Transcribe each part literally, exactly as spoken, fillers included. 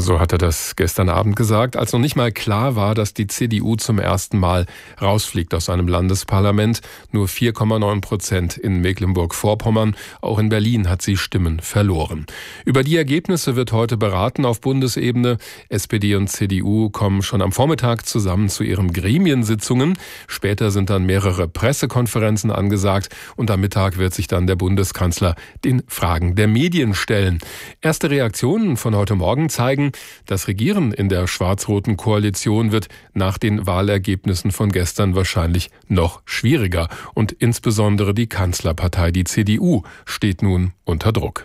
So hat er das gestern Abend gesagt, als noch nicht mal klar war, dass die C D U zum ersten Mal rausfliegt aus einem Landesparlament. Nur vier Komma neun Prozent in Mecklenburg-Vorpommern. Auch in Berlin hat sie Stimmen verloren. Über die Ergebnisse wird heute beraten auf Bundesebene. S P D und C D U kommen schon am Vormittag zusammen zu ihren Gremiensitzungen. Später sind dann mehrere Pressekonferenzen angesagt und am Mittag wird sich dann der Bundeskanzler den Fragen der Medien stellen. Erste Reaktionen von heute Morgen zeigen, das Regieren in der schwarz-roten Koalition wird nach den Wahlergebnissen von gestern wahrscheinlich noch schwieriger. Und insbesondere die Kanzlerpartei, die C D U, steht nun unter Druck.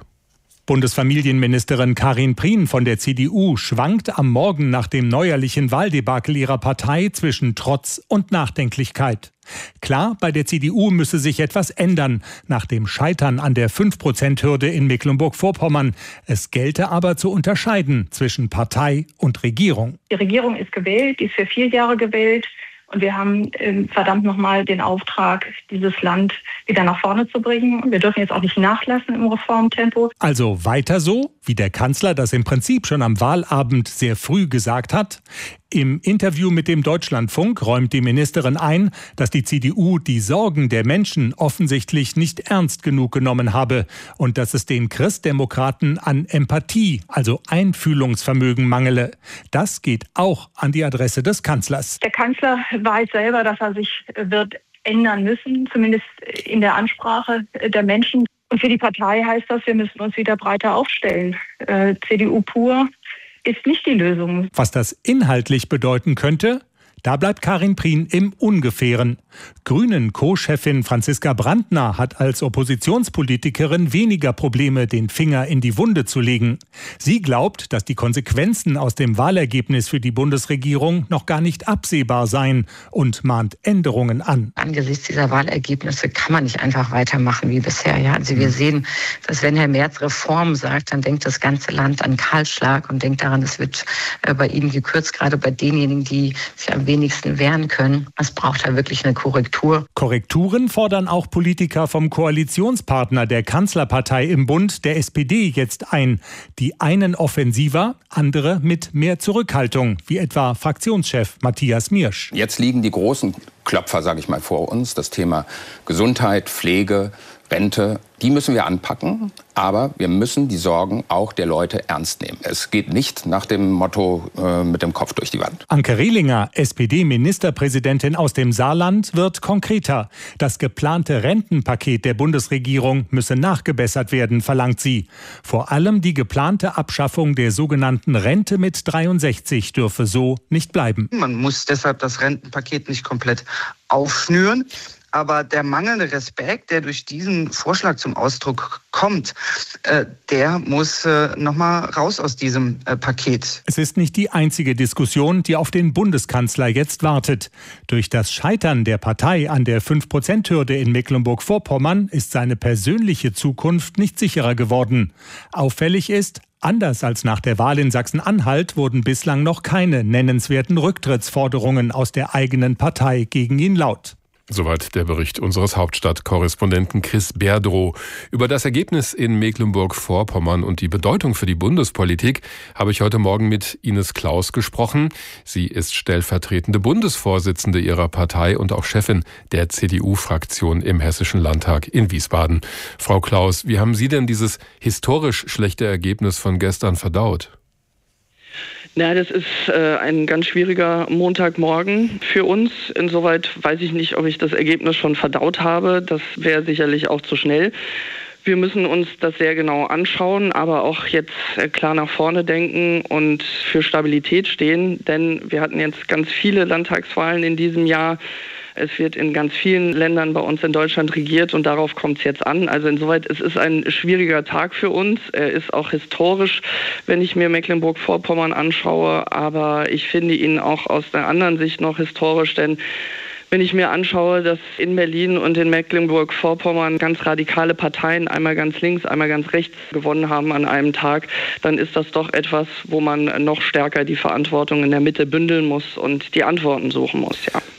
Bundesfamilienministerin Karin Prien von der C D U schwankt am Morgen nach dem neuerlichen Wahldebakel ihrer Partei zwischen Trotz und Nachdenklichkeit. Klar, bei der C D U müsse sich etwas ändern nach dem Scheitern an der fünf Prozent Hürde in Mecklenburg-Vorpommern. Es gelte aber zu unterscheiden zwischen Partei und Regierung. Die Regierung ist gewählt, die ist für vier Jahre gewählt. Und wir haben äh, verdammt nochmal den Auftrag, dieses Land wieder nach vorne zu bringen. Wir dürfen jetzt auch nicht nachlassen im Reformtempo. Also weiter so, wie der Kanzler das im Prinzip schon am Wahlabend sehr früh gesagt hat. Im Interview mit dem Deutschlandfunk räumt die Ministerin ein, dass die C D U die Sorgen der Menschen offensichtlich nicht ernst genug genommen habe und dass es den Christdemokraten an Empathie, also Einfühlungsvermögen, mangele. Das geht auch an die Adresse des Kanzlers. Der Kanzler weiß selber, dass er sich wird ändern müssen, zumindest in der Ansprache der Menschen. Und für die Partei heißt das, wir müssen uns wieder breiter aufstellen. Äh, C D U pur ist nicht die Lösung. Was das inhaltlich bedeuten könnte, da bleibt Karin Prien im Ungefähren. Grünen-Co-Chefin Franziska Brandner hat als Oppositionspolitikerin weniger Probleme, den Finger in die Wunde zu legen. Sie glaubt, dass die Konsequenzen aus dem Wahlergebnis für die Bundesregierung noch gar nicht absehbar seien und mahnt Änderungen an. Angesichts dieser Wahlergebnisse kann man nicht einfach weitermachen wie bisher. Ja? Also wir sehen, dass wenn Herr Merz Reform sagt, dann denkt das ganze Land an Kahlschlag und denkt daran, es wird bei ihnen gekürzt, gerade bei denjenigen, die sich am wenigsten wehren können. Es braucht da wirklich eine Korrektur. Korrekturen fordern auch Politiker vom Koalitionspartner der Kanzlerpartei im Bund, der S P D, jetzt ein. Die einen offensiver, andere mit mehr Zurückhaltung, wie etwa Fraktionschef Matthias Miersch. Jetzt liegen die großen Klopfer, sage ich mal, vor uns. Das Thema Gesundheit, Pflege, Rente, die müssen wir anpacken, aber wir müssen die Sorgen auch der Leute ernst nehmen. Es geht nicht nach dem Motto äh, mit dem Kopf durch die Wand. Anke Rehlinger, S P D-Ministerpräsidentin aus dem Saarland, wird konkreter. Das geplante Rentenpaket der Bundesregierung müsse nachgebessert werden, verlangt sie. Vor allem die geplante Abschaffung der sogenannten Rente mit dreiundsechzig dürfe so nicht bleiben. Man muss deshalb das Rentenpaket nicht komplett aufschnüren. Aber der mangelnde Respekt, der durch diesen Vorschlag zum Ausdruck kommt, äh, der muss äh, nochmal raus aus diesem äh, Paket. Es ist nicht die einzige Diskussion, die auf den Bundeskanzler jetzt wartet. Durch das Scheitern der Partei an der fünf Prozent Hürde in Mecklenburg-Vorpommern ist seine persönliche Zukunft nicht sicherer geworden. Auffällig ist, anders als nach der Wahl in Sachsen-Anhalt wurden bislang noch keine nennenswerten Rücktrittsforderungen aus der eigenen Partei gegen ihn laut. Soweit der Bericht unseres Hauptstadtkorrespondenten Chris Berdrow. Über das Ergebnis in Mecklenburg-Vorpommern und die Bedeutung für die Bundespolitik habe ich heute Morgen mit Ines Claus gesprochen. Sie ist stellvertretende Bundesvorsitzende ihrer Partei und auch Chefin der C D U-Fraktion im Hessischen Landtag in Wiesbaden. Frau Claus, wie haben Sie denn dieses historisch schlechte Ergebnis von gestern verdaut? Na, das ist äh, ein ganz schwieriger Montagmorgen für uns. Insoweit weiß ich nicht, ob ich das Ergebnis schon verdaut habe. Das wäre sicherlich auch zu schnell. Wir müssen uns das sehr genau anschauen, aber auch jetzt äh, klar nach vorne denken und für Stabilität stehen. Denn wir hatten jetzt ganz viele Landtagswahlen in diesem Jahr. Es wird in ganz vielen Ländern bei uns in Deutschland regiert und darauf kommt es jetzt an. Also insoweit, es ist ein schwieriger Tag für uns. Er ist auch historisch, wenn ich mir Mecklenburg-Vorpommern anschaue. Aber ich finde ihn auch aus der anderen Sicht noch historisch, denn wenn ich mir anschaue, dass in Berlin und in Mecklenburg-Vorpommern ganz radikale Parteien, einmal ganz links, einmal ganz rechts, gewonnen haben an einem Tag, dann ist das doch etwas, wo man noch stärker die Verantwortung in der Mitte bündeln muss und die Antworten suchen muss, ja.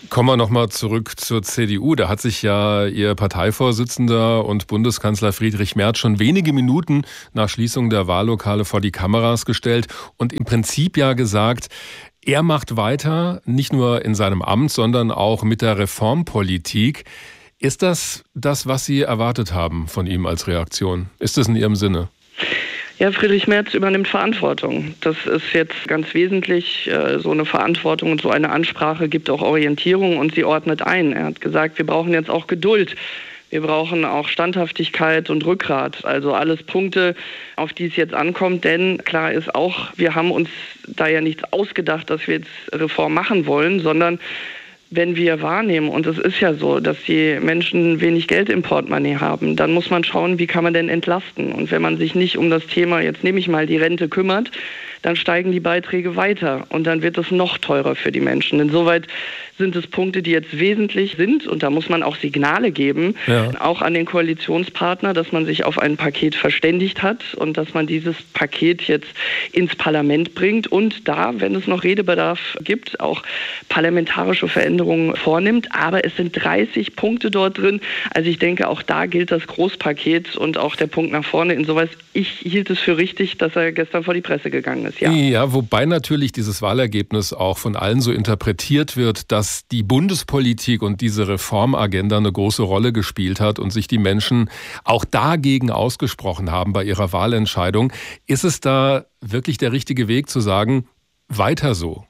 Kommen wir nochmal zurück zur C D U. Da hat sich ja Ihr Parteivorsitzender und Bundeskanzler Friedrich Merz schon wenige Minuten nach Schließung der Wahllokale vor die Kameras gestellt und im Prinzip ja gesagt, er macht weiter, nicht nur in seinem Amt, sondern auch mit der Reformpolitik. Ist das das, was Sie erwartet haben von ihm als Reaktion? Ist das in Ihrem Sinne? Ja, Friedrich Merz übernimmt Verantwortung. Das ist jetzt ganz wesentlich. So eine Verantwortung und so eine Ansprache gibt auch Orientierung und sie ordnet ein. Er hat gesagt, wir brauchen jetzt auch Geduld. Wir brauchen auch Standhaftigkeit und Rückgrat. Also alles Punkte, auf die es jetzt ankommt. Denn klar ist auch, wir haben uns da ja nichts ausgedacht, dass wir jetzt Reform machen wollen, sondern wenn wir wahrnehmen, und es ist ja so, dass die Menschen wenig Geld im Portemonnaie haben, dann muss man schauen, wie kann man denn entlasten. Und wenn man sich nicht um das Thema, jetzt nehme ich mal die Rente, kümmert, dann steigen die Beiträge weiter und dann wird es noch teurer für die Menschen. Insoweit sind es Punkte, die jetzt wesentlich sind und da muss man auch Signale geben, ja. auch an den Koalitionspartner, dass man sich auf ein Paket verständigt hat und dass man dieses Paket jetzt ins Parlament bringt und da, wenn es noch Redebedarf gibt, auch parlamentarische Veränderungen vornimmt. Aber es sind dreißig Punkte dort drin. Also ich denke, auch da gilt das Großpaket und auch der Punkt nach vorne. Insoweit, ich hielt es für richtig, dass er gestern vor die Presse gegangen ist. Ja. ja, wobei natürlich dieses Wahlergebnis auch von allen so interpretiert wird, dass die Bundespolitik und diese Reformagenda eine große Rolle gespielt hat und sich die Menschen auch dagegen ausgesprochen haben bei ihrer Wahlentscheidung. Ist es da wirklich der richtige Weg zu sagen, weiter so?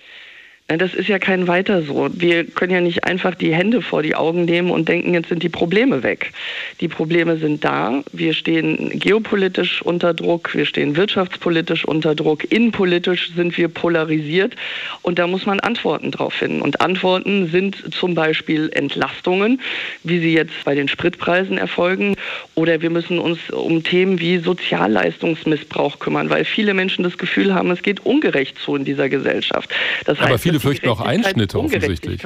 Das ist ja kein Weiter so. Wir können ja nicht einfach die Hände vor die Augen nehmen und denken, jetzt sind die Probleme weg. Die Probleme sind da. Wir stehen geopolitisch unter Druck, wir stehen wirtschaftspolitisch unter Druck, innenpolitisch sind wir polarisiert und da muss man Antworten drauf finden. Und Antworten sind zum Beispiel Entlastungen, wie sie jetzt bei den Spritpreisen erfolgen, oder wir müssen uns um Themen wie Sozialleistungsmissbrauch kümmern, weil viele Menschen das Gefühl haben, es geht ungerecht zu in dieser Gesellschaft. Das heißt, aber viele fürchten auch Einschnitte offensichtlich.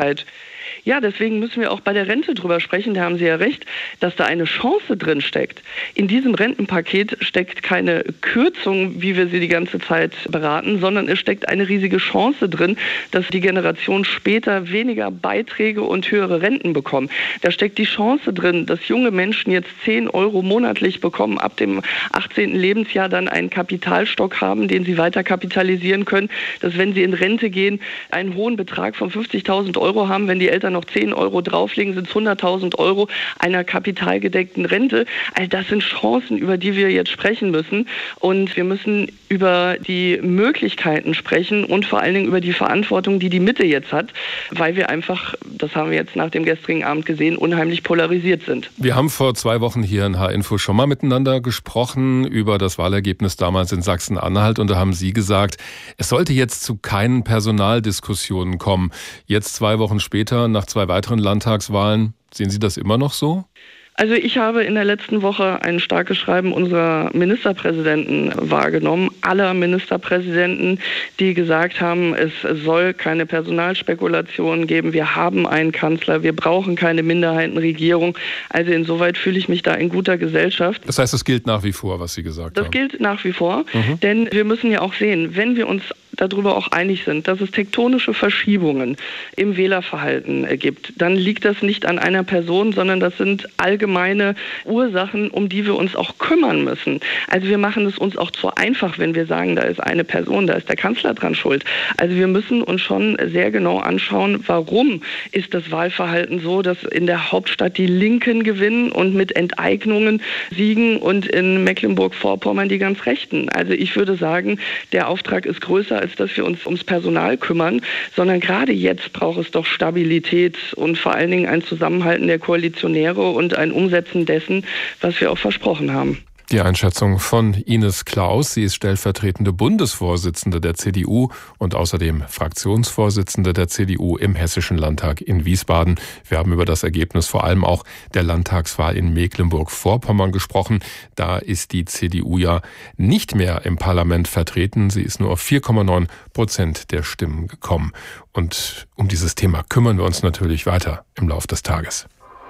Ja, deswegen müssen wir auch bei der Rente drüber sprechen, da haben Sie ja recht, dass da eine Chance drin steckt. In diesem Rentenpaket steckt keine Kürzung, wie wir sie die ganze Zeit beraten, sondern es steckt eine riesige Chance drin, dass die Generation später weniger Beiträge und höhere Renten bekommen. Da steckt die Chance drin, dass junge Menschen jetzt zehn Euro monatlich bekommen, ab dem achtzehnten Lebensjahr dann einen Kapitalstock haben, den sie weiter kapitalisieren können, dass wenn sie in Rente gehen, einen hohen Betrag von fünfzigtausend Euro haben, wenn die Eltern noch zehn Euro drauflegen, sind es hunderttausend Euro einer kapitalgedeckten Rente. Also das sind Chancen, über die wir jetzt sprechen müssen. Und wir müssen über die Möglichkeiten sprechen und vor allen Dingen über die Verantwortung, die die Mitte jetzt hat, weil wir einfach, das haben wir jetzt nach dem gestrigen Abend gesehen, unheimlich polarisiert sind. Wir haben vor zwei Wochen hier in H-Info schon mal miteinander gesprochen über das Wahlergebnis damals in Sachsen-Anhalt und da haben Sie gesagt, es sollte jetzt zu keinen Personaldiskussionen kommen. Jetzt zwei Wochen später, nach zwei weiteren Landtagswahlen, sehen Sie das immer noch so? Also ich habe in der letzten Woche ein starkes Schreiben unserer Ministerpräsidenten wahrgenommen, aller Ministerpräsidenten, die gesagt haben, es soll keine Personalspekulation geben, wir haben einen Kanzler, wir brauchen keine Minderheitenregierung. Also insoweit fühle ich mich da in guter Gesellschaft. Das heißt, es gilt nach wie vor, was Sie gesagt das haben? Das gilt nach wie vor, mhm. denn wir müssen ja auch sehen, wenn wir uns darüber auch einig sind, dass es tektonische Verschiebungen im Wählerverhalten gibt, dann liegt das nicht an einer Person, sondern das sind allgemeine Ursachen, um die wir uns auch kümmern müssen. Also wir machen es uns auch zu einfach, wenn wir sagen, da ist eine Person, da ist der Kanzler dran schuld. Also wir müssen uns schon sehr genau anschauen, warum ist das Wahlverhalten so, dass in der Hauptstadt die Linken gewinnen und mit Enteignungen siegen und in Mecklenburg-Vorpommern die ganz Rechten. Also ich würde sagen, der Auftrag ist größer, als dass wir uns ums Personal kümmern, sondern gerade jetzt braucht es doch Stabilität und vor allen Dingen ein Zusammenhalten der Koalitionäre und ein Umsetzen dessen, was wir auch versprochen haben. Die Einschätzung von Ines Claus. Sie ist stellvertretende Bundesvorsitzende der C D U und außerdem Fraktionsvorsitzende der C D U im Hessischen Landtag in Wiesbaden. Wir haben über das Ergebnis vor allem auch der Landtagswahl in Mecklenburg-Vorpommern gesprochen. Da ist die C D U ja nicht mehr im Parlament vertreten. Sie ist nur auf vier Komma neun Prozent der Stimmen gekommen. Und um dieses Thema kümmern wir uns natürlich weiter im Laufe des Tages.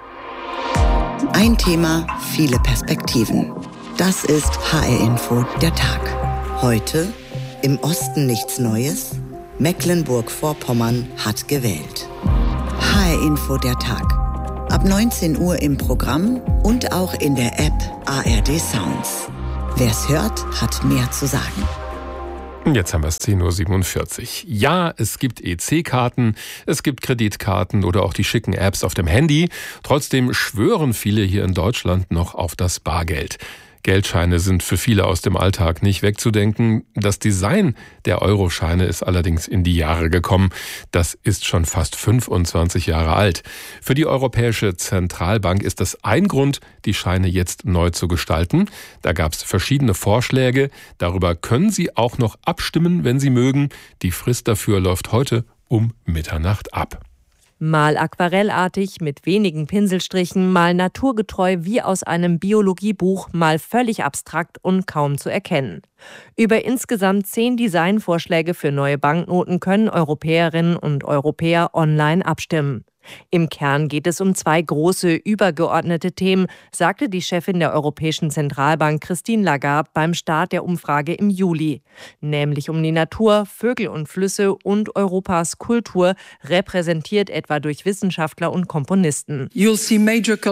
Ein Thema, viele Perspektiven. Das ist H R-Info, der Tag. Heute im Osten nichts Neues. Mecklenburg-Vorpommern hat gewählt. H R Info der Tag. Ab neunzehn Uhr im Programm und auch in der App A R D Sounds. Wer's hört, hat mehr zu sagen. Jetzt haben wir es zehn Uhr siebenundvierzig. Ja, es gibt E C-Karten, es gibt Kreditkarten oder auch die schicken Apps auf dem Handy. Trotzdem schwören viele hier in Deutschland noch auf das Bargeld. Geldscheine sind für viele aus dem Alltag nicht wegzudenken. Das Design der Euroscheine ist allerdings in die Jahre gekommen. Das ist schon fast fünfundzwanzig Jahre alt. Für die Europäische Zentralbank ist das ein Grund, die Scheine jetzt neu zu gestalten. Da gab es verschiedene Vorschläge. Darüber können Sie auch noch abstimmen, wenn Sie mögen. Die Frist dafür läuft heute um Mitternacht ab. Mal aquarellartig mit wenigen Pinselstrichen, mal naturgetreu wie aus einem Biologiebuch, mal völlig abstrakt und kaum zu erkennen. Über insgesamt zehn Designvorschläge für neue Banknoten können Europäerinnen und Europäer online abstimmen. Im Kern geht es um zwei große, übergeordnete Themen, sagte die Chefin der Europäischen Zentralbank Christine Lagarde beim Start der Umfrage im Juli. Nämlich um die Natur, Vögel und Flüsse und Europas Kultur, repräsentiert etwa durch Wissenschaftler und Komponisten. Sie sehen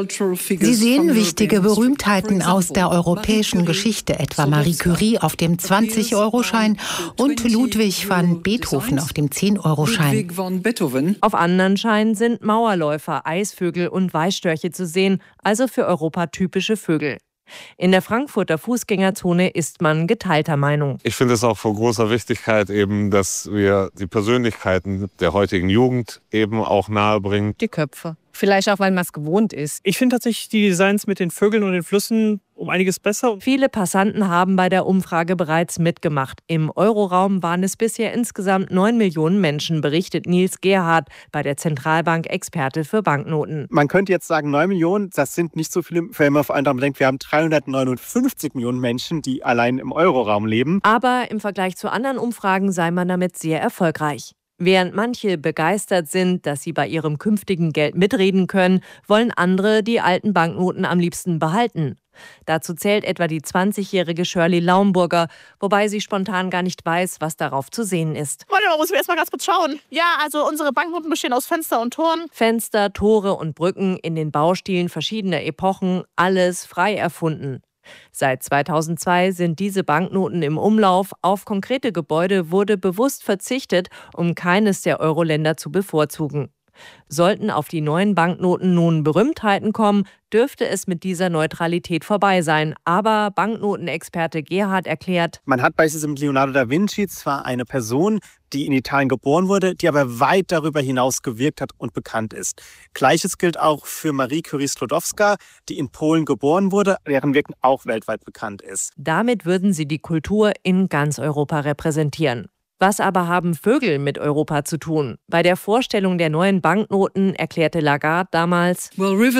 wichtige Berühmtheiten aus der europäischen Geschichte, etwa Marie Curie auf dem zwanzig-Euro-Schein und Ludwig van Beethoven auf dem zehn-Euro-Schein. Auf anderen Scheinen sind Mauerläufer, Eisvögel und Weißstörche zu sehen, also für Europa typische Vögel. In der Frankfurter Fußgängerzone ist man geteilter Meinung. Ich finde es auch von großer Wichtigkeit eben, dass wir die Persönlichkeiten der heutigen Jugend eben auch nahebringen. Die Köpfe. Vielleicht auch, weil man es gewohnt ist. Ich finde tatsächlich die Designs mit den Vögeln und den Flüssen um einiges besser. Viele Passanten haben bei der Umfrage bereits mitgemacht. Im Euroraum waren es bisher insgesamt neun Millionen Menschen, berichtet Nils Gerhardt bei der Zentralbank Experte für Banknoten. Man könnte jetzt sagen, neun Millionen, das sind nicht so viele, wenn man vor allem daran denkt, wir haben dreihundertneunundfünfzig Millionen Menschen, die allein im Euroraum leben. Aber im Vergleich zu anderen Umfragen sei man damit sehr erfolgreich. Während manche begeistert sind, dass sie bei ihrem künftigen Geld mitreden können, wollen andere die alten Banknoten am liebsten behalten. Dazu zählt etwa die zwanzigjährige Shirley Laumburger, wobei sie spontan gar nicht weiß, was darauf zu sehen ist. Warte mal, muss ich erst mal ganz kurz schauen. Ja, also unsere Banknoten bestehen aus Fenster und Toren. Fenster, Tore und Brücken in den Baustilen verschiedener Epochen, alles frei erfunden. Seit zweitausendzwei sind diese Banknoten im Umlauf. Auf konkrete Gebäude wurde bewusst verzichtet, um keines der Euro-Länder zu bevorzugen. Sollten auf die neuen Banknoten nun Berühmtheiten kommen, dürfte es mit dieser Neutralität vorbei sein. Aber Banknotenexperte Gerhard erklärt: Man hat beispielsweise mit Leonardo da Vinci zwar eine Person, die in Italien geboren wurde, die aber weit darüber hinaus gewirkt hat und bekannt ist. Gleiches gilt auch für Marie Curie Sklodowska, die in Polen geboren wurde, deren Wirken auch weltweit bekannt ist. Damit würden sie die Kultur in ganz Europa repräsentieren. Was aber haben Vögel mit Europa zu tun? Bei der Vorstellung der neuen Banknoten erklärte Lagarde damals: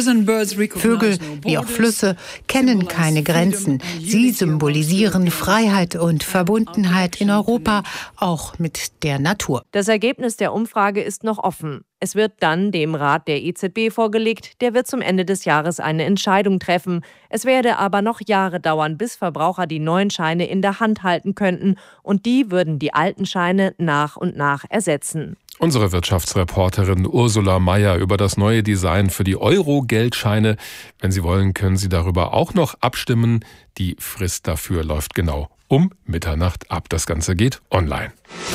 Vögel, wie auch Flüsse, kennen keine Grenzen. Sie symbolisieren Freiheit und Verbundenheit in Europa, auch mit der Natur. Das Ergebnis der Umfrage ist noch offen. Es wird dann dem Rat der E Z B vorgelegt, der wird zum Ende des Jahres eine Entscheidung treffen. Es werde aber noch Jahre dauern, bis Verbraucher die neuen Scheine in der Hand halten könnten und die würden die alten Scheine nach und nach ersetzen. Unsere Wirtschaftsreporterin Ursula Mayer über das neue Design für die Euro-Geldscheine. Wenn Sie wollen, können Sie darüber auch noch abstimmen. Die Frist dafür läuft genau um Mitternacht ab. Das Ganze geht online.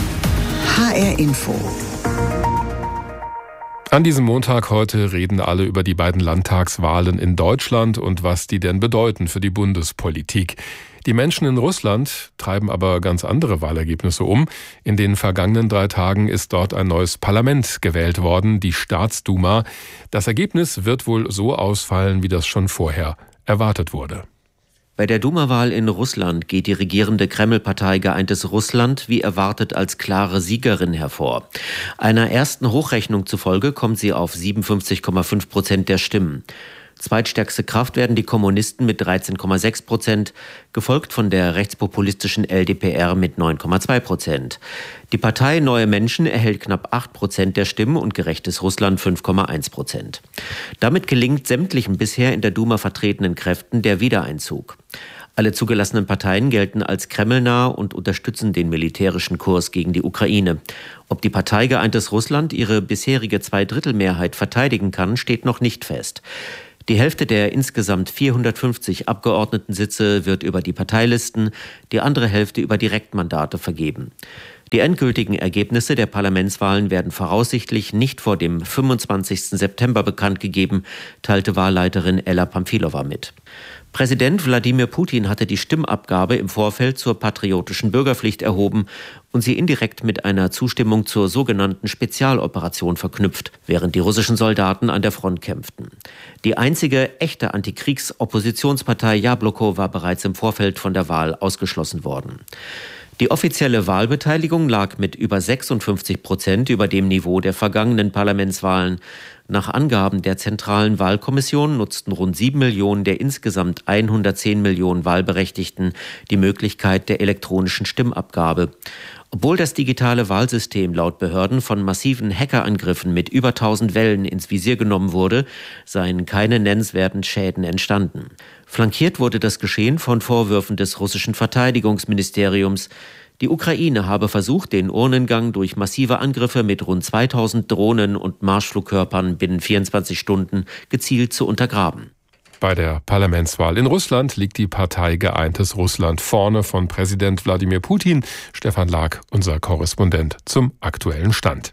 H R Info. An diesem Montag heute reden alle über die beiden Landtagswahlen in Deutschland und was die denn bedeuten für die Bundespolitik. Die Menschen in Russland treiben aber ganz andere Wahlergebnisse um. In den vergangenen drei Tagen ist dort ein neues Parlament gewählt worden, die Staatsduma. Das Ergebnis wird wohl so ausfallen, wie das schon vorher erwartet wurde. Bei der Duma-Wahl in Russland geht die regierende Kreml-Partei Geeintes Russland wie erwartet als klare Siegerin hervor. Einer ersten Hochrechnung zufolge kommt sie auf siebenundfünfzig Komma fünf Prozent der Stimmen. Zweitstärkste Kraft werden die Kommunisten mit dreizehn Komma sechs Prozent, gefolgt von der rechtspopulistischen L D P R mit neun Komma zwei Prozent. Die Partei Neue Menschen erhält knapp acht Prozent der Stimmen und Gerechtes Russland fünf Komma eins Prozent. Damit gelingt sämtlichen bisher in der Duma vertretenen Kräften der Wiedereinzug. Alle zugelassenen Parteien gelten als kremlnah und unterstützen den militärischen Kurs gegen die Ukraine. Ob die Partei Geeintes Russland ihre bisherige Zweidrittelmehrheit verteidigen kann, steht noch nicht fest. Die Hälfte der insgesamt vierhundertfünfzig Abgeordnetensitze wird über die Parteilisten, die andere Hälfte über Direktmandate vergeben. Die endgültigen Ergebnisse der Parlamentswahlen werden voraussichtlich nicht vor dem fünfundzwanzigsten September bekannt gegeben, teilte Wahlleiterin Ella Pamfilova mit. Präsident Wladimir Putin hatte die Stimmabgabe im Vorfeld zur patriotischen Bürgerpflicht erhoben und sie indirekt mit einer Zustimmung zur sogenannten Spezialoperation verknüpft, während die russischen Soldaten an der Front kämpften. Die einzige echte Antikriegs-Oppositionspartei Jabloko war bereits im Vorfeld von der Wahl ausgeschlossen worden. Die offizielle Wahlbeteiligung lag mit über sechsundfünfzig Prozent über dem Niveau der vergangenen Parlamentswahlen. Nach Angaben der Zentralen Wahlkommission nutzten rund sieben Millionen der insgesamt hundertzehn Millionen Wahlberechtigten die Möglichkeit der elektronischen Stimmabgabe. Obwohl das digitale Wahlsystem laut Behörden von massiven Hackerangriffen mit über tausend Wellen ins Visier genommen wurde, seien keine nennenswerten Schäden entstanden. Flankiert wurde das Geschehen von Vorwürfen des russischen Verteidigungsministeriums. Die Ukraine habe versucht, den Urnengang durch massive Angriffe mit rund zweitausend Drohnen und Marschflugkörpern binnen vierundzwanzig Stunden gezielt zu untergraben. Bei der Parlamentswahl in Russland liegt die Partei Geeintes Russland vorne von Präsident Wladimir Putin. Stefan Lag, unser Korrespondent zum aktuellen Stand.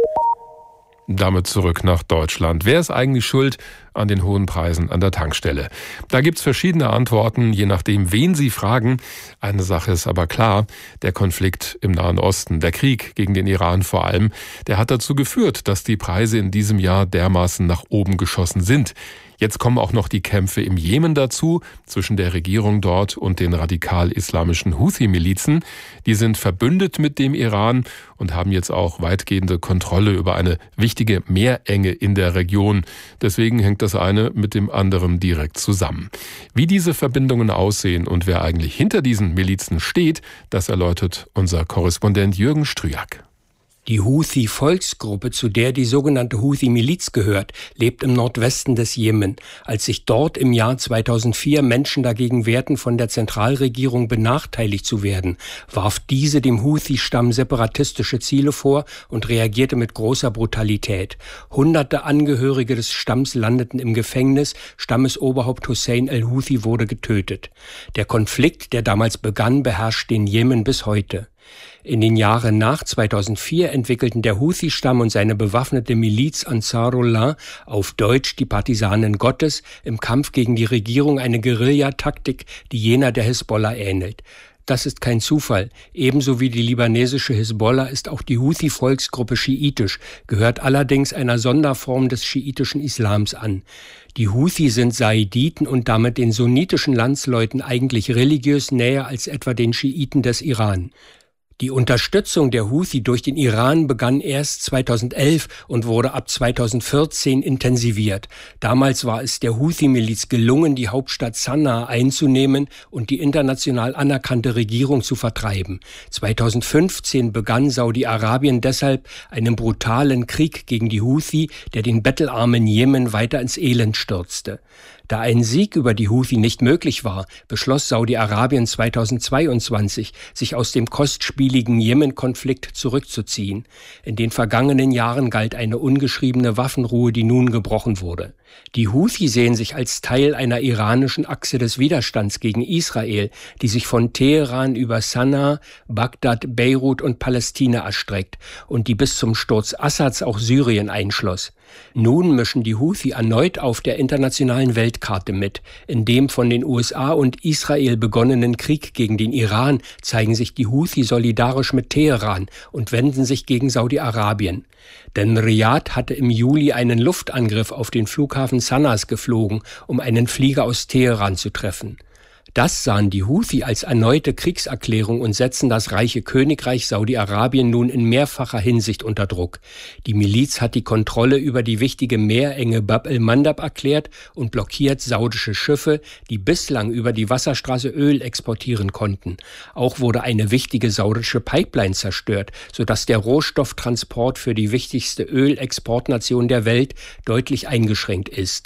Damit zurück nach Deutschland. Wer ist eigentlich schuld an den hohen Preisen an der Tankstelle? Da gibt's verschiedene Antworten, je nachdem, wen Sie fragen. Eine Sache ist aber klar, der Konflikt im Nahen Osten, der Krieg gegen den Iran vor allem, der hat dazu geführt, dass die Preise in diesem Jahr dermaßen nach oben geschossen sind. Jetzt kommen auch noch die Kämpfe im Jemen dazu, zwischen der Regierung dort und den radikal-islamischen Houthi-Milizen. Die sind verbündet mit dem Iran und haben jetzt auch weitgehende Kontrolle über eine wichtige Meerenge in der Region. Deswegen hängt das eine mit dem anderen direkt zusammen. Wie diese Verbindungen aussehen und wer eigentlich hinter diesen Milizen steht, das erläutert unser Korrespondent Jürgen Strüak. Die Houthi-Volksgruppe, zu der die sogenannte Houthi-Miliz gehört, lebt im Nordwesten des Jemen. Als sich dort im Jahr zweitausendvier Menschen dagegen wehrten, von der Zentralregierung benachteiligt zu werden, warf diese dem Houthi-Stamm separatistische Ziele vor und reagierte mit großer Brutalität. Hunderte Angehörige des Stamms landeten im Gefängnis, Stammesoberhaupt Hussein el-Houthi wurde getötet. Der Konflikt, der damals begann, beherrscht den Jemen bis heute. In den Jahren nach zweitausendvier entwickelten der Houthi-Stamm und seine bewaffnete Miliz Ansarullah, auf Deutsch die Partisanen Gottes, im Kampf gegen die Regierung eine Guerillataktik, die jener der Hisbollah ähnelt. Das ist kein Zufall. Ebenso wie die libanesische Hisbollah ist auch die Houthi-Volksgruppe schiitisch, gehört allerdings einer Sonderform des schiitischen Islams an. Die Houthi sind Saiditen und damit den sunnitischen Landsleuten eigentlich religiös näher als etwa den Schiiten des Iran. Die Unterstützung der Houthi durch den Iran begann erst zweitausendelf und wurde ab zweitausendvierzehn intensiviert. Damals war es der Houthi-Miliz gelungen, die Hauptstadt Sanaa einzunehmen und die international anerkannte Regierung zu vertreiben. zweitausendfünfzehn begann Saudi-Arabien deshalb einen brutalen Krieg gegen die Houthi, der den bettelarmen Jemen weiter ins Elend stürzte. Da ein Sieg über die Houthi nicht möglich war, beschloss Saudi-Arabien zweitausendzweiundzwanzig, sich aus dem kostspieligen Jemen-Konflikt zurückzuziehen. In den vergangenen Jahren galt eine ungeschriebene Waffenruhe, die nun gebrochen wurde. Die Houthi sehen sich als Teil einer iranischen Achse des Widerstands gegen Israel, die sich von Teheran über Sanaa, Bagdad, Beirut und Palästina erstreckt und die bis zum Sturz Assads auch Syrien einschloss. Nun mischen die Houthi erneut auf der internationalen Weltkarte mit. In dem von den U S A und Israel begonnenen Krieg gegen den Iran zeigen sich die Houthi solidarisch mit Teheran und wenden sich gegen Saudi-Arabien. Denn Riad hatte im Juli einen Luftangriff auf den Flughafen Sanas geflogen, um einen Flieger aus Teheran zu treffen. Das sahen die Houthi als erneute Kriegserklärung und setzen das reiche Königreich Saudi-Arabien nun in mehrfacher Hinsicht unter Druck. Die Miliz hat die Kontrolle über die wichtige Meerenge Bab el-Mandab erklärt und blockiert saudische Schiffe, die bislang über die Wasserstraße Öl exportieren konnten. Auch wurde eine wichtige saudische Pipeline zerstört, sodass der Rohstofftransport für die wichtigste Ölexportnation der Welt deutlich eingeschränkt ist.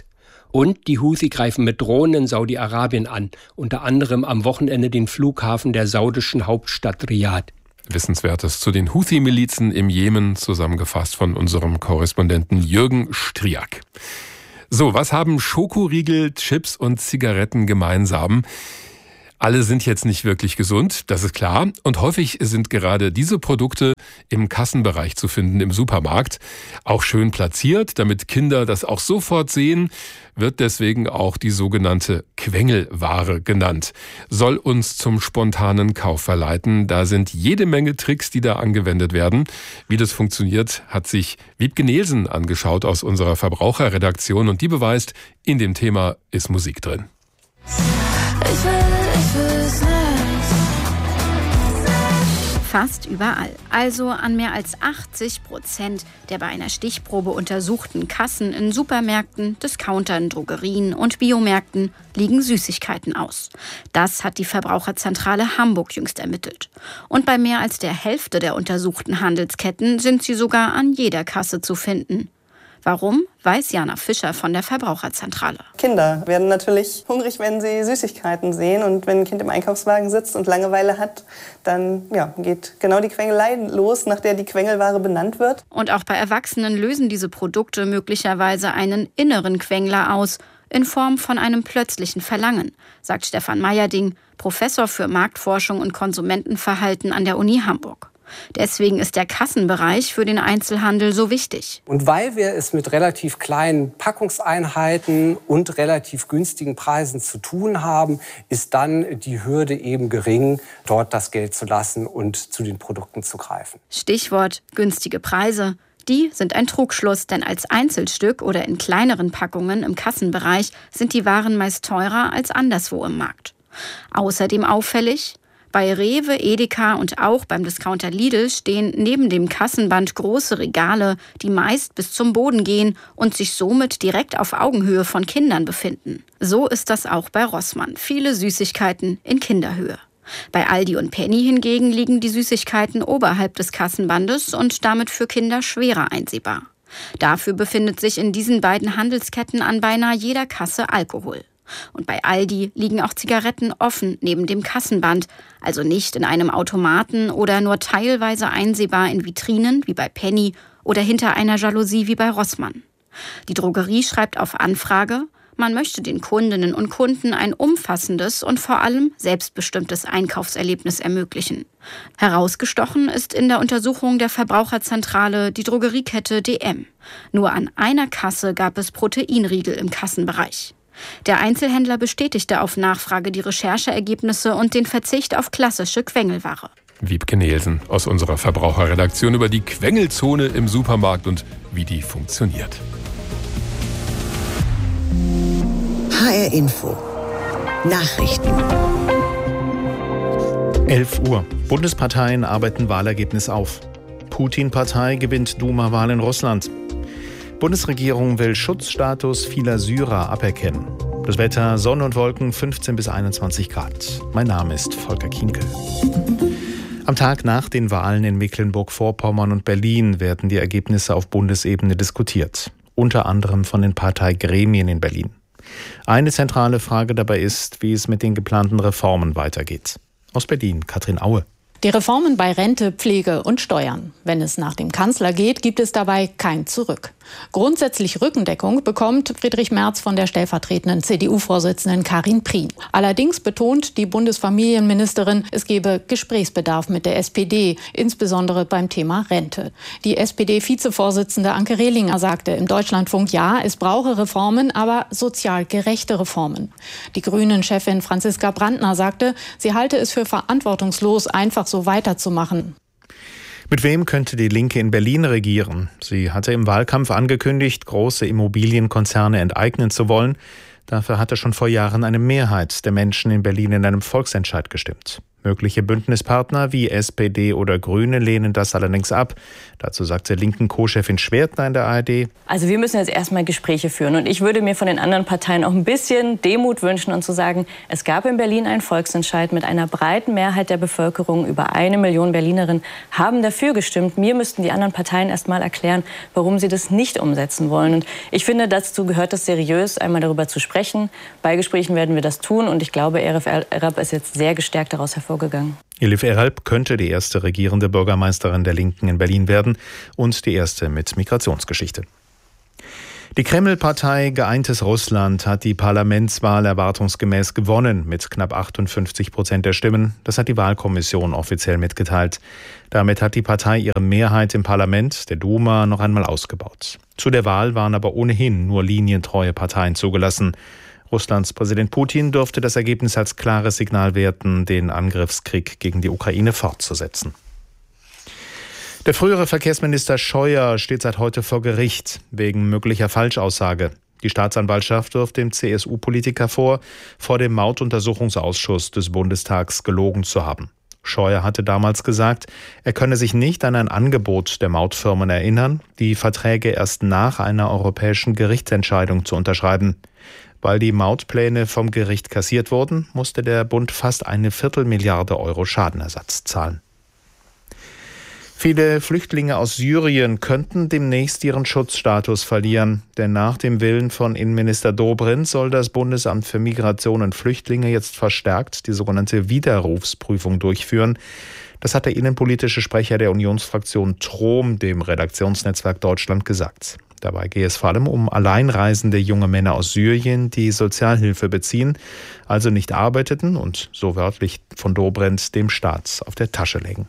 Und die Houthi greifen mit Drohnen in Saudi-Arabien an, unter anderem am Wochenende den Flughafen der saudischen Hauptstadt Riyadh. Wissenswertes zu den Houthi-Milizen im Jemen, zusammengefasst von unserem Korrespondenten Jürgen Striak. So, was haben Schokoriegel, Chips und Zigaretten gemeinsam? Alle sind jetzt nicht wirklich gesund, das ist klar. Und häufig sind gerade diese Produkte im Kassenbereich zu finden im Supermarkt. Auch schön platziert, damit Kinder das auch sofort sehen, wird deswegen auch die sogenannte Quengelware genannt. Soll uns zum spontanen Kauf verleiten. Da sind jede Menge Tricks, die da angewendet werden. Wie das funktioniert, hat sich Wiebke Nielsen angeschaut aus unserer Verbraucherredaktion. Und die beweist, in dem Thema ist Musik drin. Ich will, ich will's nicht. Fast überall, also an mehr als achtzig Prozent der bei einer Stichprobe untersuchten Kassen in Supermärkten, Discountern, Drogerien und Biomärkten liegen Süßigkeiten aus. Das hat die Verbraucherzentrale Hamburg jüngst ermittelt. Und bei mehr als der Hälfte der untersuchten Handelsketten sind sie sogar an jeder Kasse zu finden. Warum, weiß Jana Fischer von der Verbraucherzentrale. Kinder werden natürlich hungrig, wenn sie Süßigkeiten sehen. Und wenn ein Kind im Einkaufswagen sitzt und Langeweile hat, dann ja, geht genau die Quengelei los, nach der die Quengelware benannt wird. Und auch bei Erwachsenen lösen diese Produkte möglicherweise einen inneren Quengler aus, in Form von einem plötzlichen Verlangen, sagt Stefan Meyerding, Professor für Marktforschung und Konsumentenverhalten an der Uni Hamburg. Deswegen ist der Kassenbereich für den Einzelhandel so wichtig. Und weil wir es mit relativ kleinen Packungseinheiten und relativ günstigen Preisen zu tun haben, ist dann die Hürde eben gering, dort das Geld zu lassen und zu den Produkten zu greifen. Stichwort günstige Preise. Die sind ein Trugschluss, denn als Einzelstück oder in kleineren Packungen im Kassenbereich sind die Waren meist teurer als anderswo im Markt. Außerdem auffällig: Bei Rewe, Edeka und auch beim Discounter Lidl stehen neben dem Kassenband große Regale, die meist bis zum Boden gehen und sich somit direkt auf Augenhöhe von Kindern befinden. So ist das auch bei Rossmann. Viele Süßigkeiten in Kinderhöhe. Bei Aldi und Penny hingegen liegen die Süßigkeiten oberhalb des Kassenbandes und damit für Kinder schwerer einsehbar. Dafür befindet sich in diesen beiden Handelsketten an beinahe jeder Kasse Alkohol. Und bei Aldi liegen auch Zigaretten offen neben dem Kassenband, also nicht in einem Automaten oder nur teilweise einsehbar in Vitrinen wie bei Penny oder hinter einer Jalousie wie bei Rossmann. Die Drogerie schreibt auf Anfrage, man möchte den Kundinnen und Kunden ein umfassendes und vor allem selbstbestimmtes Einkaufserlebnis ermöglichen. Herausgestochen ist in der Untersuchung der Verbraucherzentrale die Drogeriekette D M. Nur an einer Kasse gab es Proteinriegel im Kassenbereich. Der Einzelhändler bestätigte auf Nachfrage die Rechercheergebnisse und den Verzicht auf klassische Quengelware. Wiebke Nielsen aus unserer Verbraucherredaktion über die Quengelzone im Supermarkt und wie die funktioniert. H R Info Nachrichten. elf Uhr. Bundesparteien arbeiten Wahlergebnis auf. Putin-Partei gewinnt Duma-Wahl in Russland. Bundesregierung will Schutzstatus vieler Syrer aberkennen. Das Wetter, Sonne und Wolken, fünfzehn bis einundzwanzig Grad. Mein Name ist Volker Kienkel. Am Tag nach den Wahlen in Mecklenburg-Vorpommern und Berlin werden die Ergebnisse auf Bundesebene diskutiert. Unter anderem von den Parteigremien in Berlin. Eine zentrale Frage dabei ist, wie es mit den geplanten Reformen weitergeht. Aus Berlin, Katrin Aue. Die Reformen bei Rente, Pflege und Steuern. Wenn es nach dem Kanzler geht, gibt es dabei kein Zurück. Grundsätzlich Rückendeckung bekommt Friedrich Merz von der stellvertretenden C D U-Vorsitzenden Karin Prien. Allerdings betont die Bundesfamilienministerin, es gebe Gesprächsbedarf mit der S P D, insbesondere beim Thema Rente. Die S P D-Vizevorsitzende Anke Rehlinger sagte im Deutschlandfunk, ja, es brauche Reformen, aber sozial gerechte Reformen. Die Grünen-Chefin Franziska Brandner sagte, sie halte es für verantwortungslos, einfach so weiterzumachen. Mit wem könnte die Linke in Berlin regieren? Sie hatte im Wahlkampf angekündigt, große Immobilienkonzerne enteignen zu wollen. Dafür hatte schon vor Jahren eine Mehrheit der Menschen in Berlin in einem Volksentscheid gestimmt. Mögliche Bündnispartner wie S P D oder Grüne lehnen das allerdings ab. Dazu sagte linken Co-Chefin Schwertner in der A R D. Also wir müssen jetzt erstmal Gespräche führen. Und ich würde mir von den anderen Parteien auch ein bisschen Demut wünschen und zu sagen, es gab in Berlin einen Volksentscheid mit einer breiten Mehrheit der Bevölkerung. Über eine Million Berlinerinnen haben dafür gestimmt. Mir müssten die anderen Parteien erstmal erklären, warum sie das nicht umsetzen wollen. Und ich finde, dazu gehört es seriös, einmal darüber zu sprechen. Bei Gesprächen werden wir das tun. Und ich glaube, Elif Eralp ist jetzt sehr gestärkt daraus hervorgegangen. Elif Eralp könnte die erste regierende Bürgermeisterin der Linken in Berlin werden und die erste mit Migrationsgeschichte. Die Kreml-Partei Geeintes Russland hat die Parlamentswahl erwartungsgemäß gewonnen mit knapp achtundfünfzig Prozent der Stimmen. Das hat die Wahlkommission offiziell mitgeteilt. Damit hat die Partei ihre Mehrheit im Parlament, der Duma, noch einmal ausgebaut. Zu der Wahl waren aber ohnehin nur linientreue Parteien zugelassen. Russlands Präsident Putin dürfte das Ergebnis als klares Signal werten, den Angriffskrieg gegen die Ukraine fortzusetzen. Der frühere Verkehrsminister Scheuer steht seit heute vor Gericht wegen möglicher Falschaussage. Die Staatsanwaltschaft wirft dem C S U-Politiker vor, vor dem Mautuntersuchungsausschuss des Bundestags gelogen zu haben. Scheuer hatte damals gesagt, er könne sich nicht an ein Angebot der Mautfirmen erinnern, die Verträge erst nach einer europäischen Gerichtsentscheidung zu unterschreiben. Weil die Mautpläne vom Gericht kassiert wurden, musste der Bund fast eine Viertelmilliarde Euro Schadenersatz zahlen. Viele Flüchtlinge aus Syrien könnten demnächst ihren Schutzstatus verlieren, denn nach dem Willen von Innenminister Dobrindt soll das Bundesamt für Migration und Flüchtlinge jetzt verstärkt die sogenannte Widerrufsprüfung durchführen. Das hat der innenpolitische Sprecher der Unionsfraktion Trom dem Redaktionsnetzwerk Deutschland gesagt. Dabei gehe es vor allem um alleinreisende junge Männer aus Syrien, die Sozialhilfe beziehen, also nicht arbeiteten und, so wörtlich von Dobrindt, dem Staat auf der Tasche legen.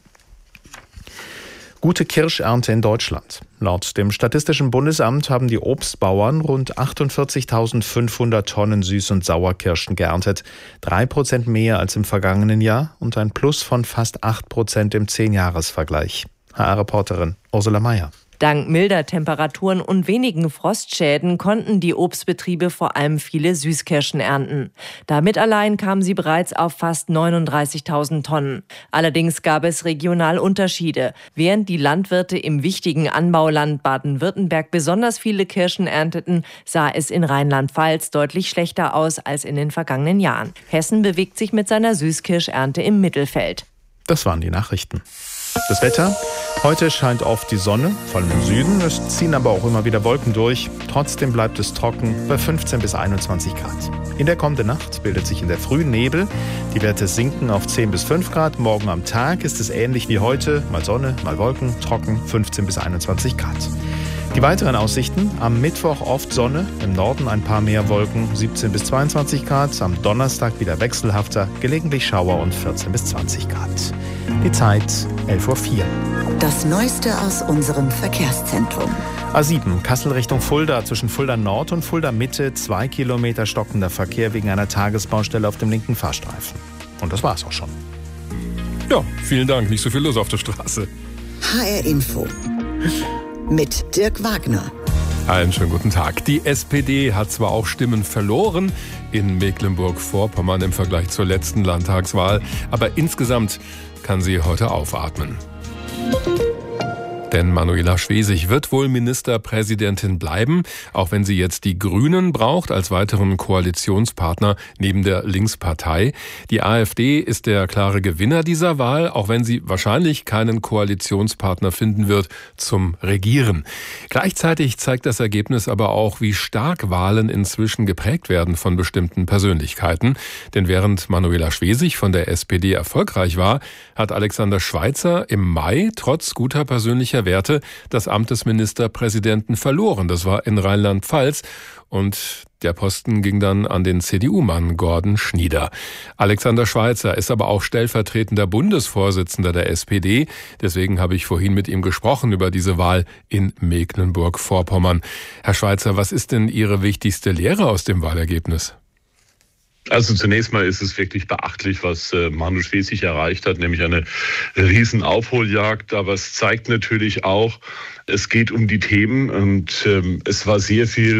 Gute Kirschernte in Deutschland. Laut dem Statistischen Bundesamt haben die Obstbauern rund achtundvierzigtausendfünfhundert Tonnen Süß- und Sauerkirschen geerntet. Drei Prozent mehr als im vergangenen Jahr und ein Plus von fast acht Prozent im Zehn-Jahres-Vergleich. H R-Reporterin Ursula Mayer. Dank milder Temperaturen und wenigen Frostschäden konnten die Obstbetriebe vor allem viele Süßkirschen ernten. Damit allein kamen sie bereits auf fast neununddreißigtausend Tonnen. Allerdings gab es regional Unterschiede. Während die Landwirte im wichtigen Anbauland Baden-Württemberg besonders viele Kirschen ernteten, sah es in Rheinland-Pfalz deutlich schlechter aus als in den vergangenen Jahren. Hessen bewegt sich mit seiner Süßkirschernte im Mittelfeld. Das waren die Nachrichten. Das Wetter? Heute scheint oft die Sonne, vor allem im Süden. Es ziehen aber auch immer wieder Wolken durch. Trotzdem bleibt es trocken bei fünfzehn bis einundzwanzig Grad. In der kommenden Nacht bildet sich in der Früh Nebel. Die Werte sinken auf zehn bis fünf Grad. Morgen am Tag ist es ähnlich wie heute. Mal Sonne, mal Wolken, trocken, fünfzehn bis einundzwanzig Grad. Die weiteren Aussichten: am Mittwoch oft Sonne, im Norden ein paar mehr Wolken, siebzehn bis zweiundzwanzig Grad. Am Donnerstag wieder wechselhafter, gelegentlich Schauer und vierzehn bis zwanzig Grad. Die Zeit elf Uhr vier. Das Neueste aus unserem Verkehrszentrum. A sieben, Kassel Richtung Fulda, zwischen Fulda Nord und Fulda Mitte, zwei Kilometer stockender Verkehr wegen einer Tagesbaustelle auf dem linken Fahrstreifen. Und das war's auch schon. Ja, vielen Dank, nicht so viel los auf der Straße. H R Info mit Dirk Wagner. Einen schönen guten Tag. Die S P D hat zwar auch Stimmen verloren in Mecklenburg-Vorpommern im Vergleich zur letzten Landtagswahl, aber insgesamt kann sie heute aufatmen. Denn Manuela Schwesig wird wohl Ministerpräsidentin bleiben, auch wenn sie jetzt die Grünen braucht als weiteren Koalitionspartner neben der Linkspartei. Die AfD ist der klare Gewinner dieser Wahl, auch wenn sie wahrscheinlich keinen Koalitionspartner finden wird zum Regieren. Gleichzeitig zeigt das Ergebnis aber auch, wie stark Wahlen inzwischen geprägt werden von bestimmten Persönlichkeiten. Denn während Manuela Schwesig von der S P D erfolgreich war, hat Alexander Schweitzer im Mai trotz guter persönlicher Werte das Amt des Ministerpräsidenten verloren. Das war in Rheinland-Pfalz und der Posten ging dann an den C D U-Mann Gordon Schnieder. Alexander Schweitzer ist aber auch stellvertretender Bundesvorsitzender der S P D. Deswegen habe ich vorhin mit ihm gesprochen über diese Wahl in Mecklenburg-Vorpommern. Herr Schweitzer, was ist denn Ihre wichtigste Lehre aus dem Wahlergebnis? Also zunächst mal ist es wirklich beachtlich, was äh, Manu Schwesig erreicht hat, nämlich eine riesen Aufholjagd. Aber es zeigt natürlich auch, es geht um die Themen und ähm, es war sehr viel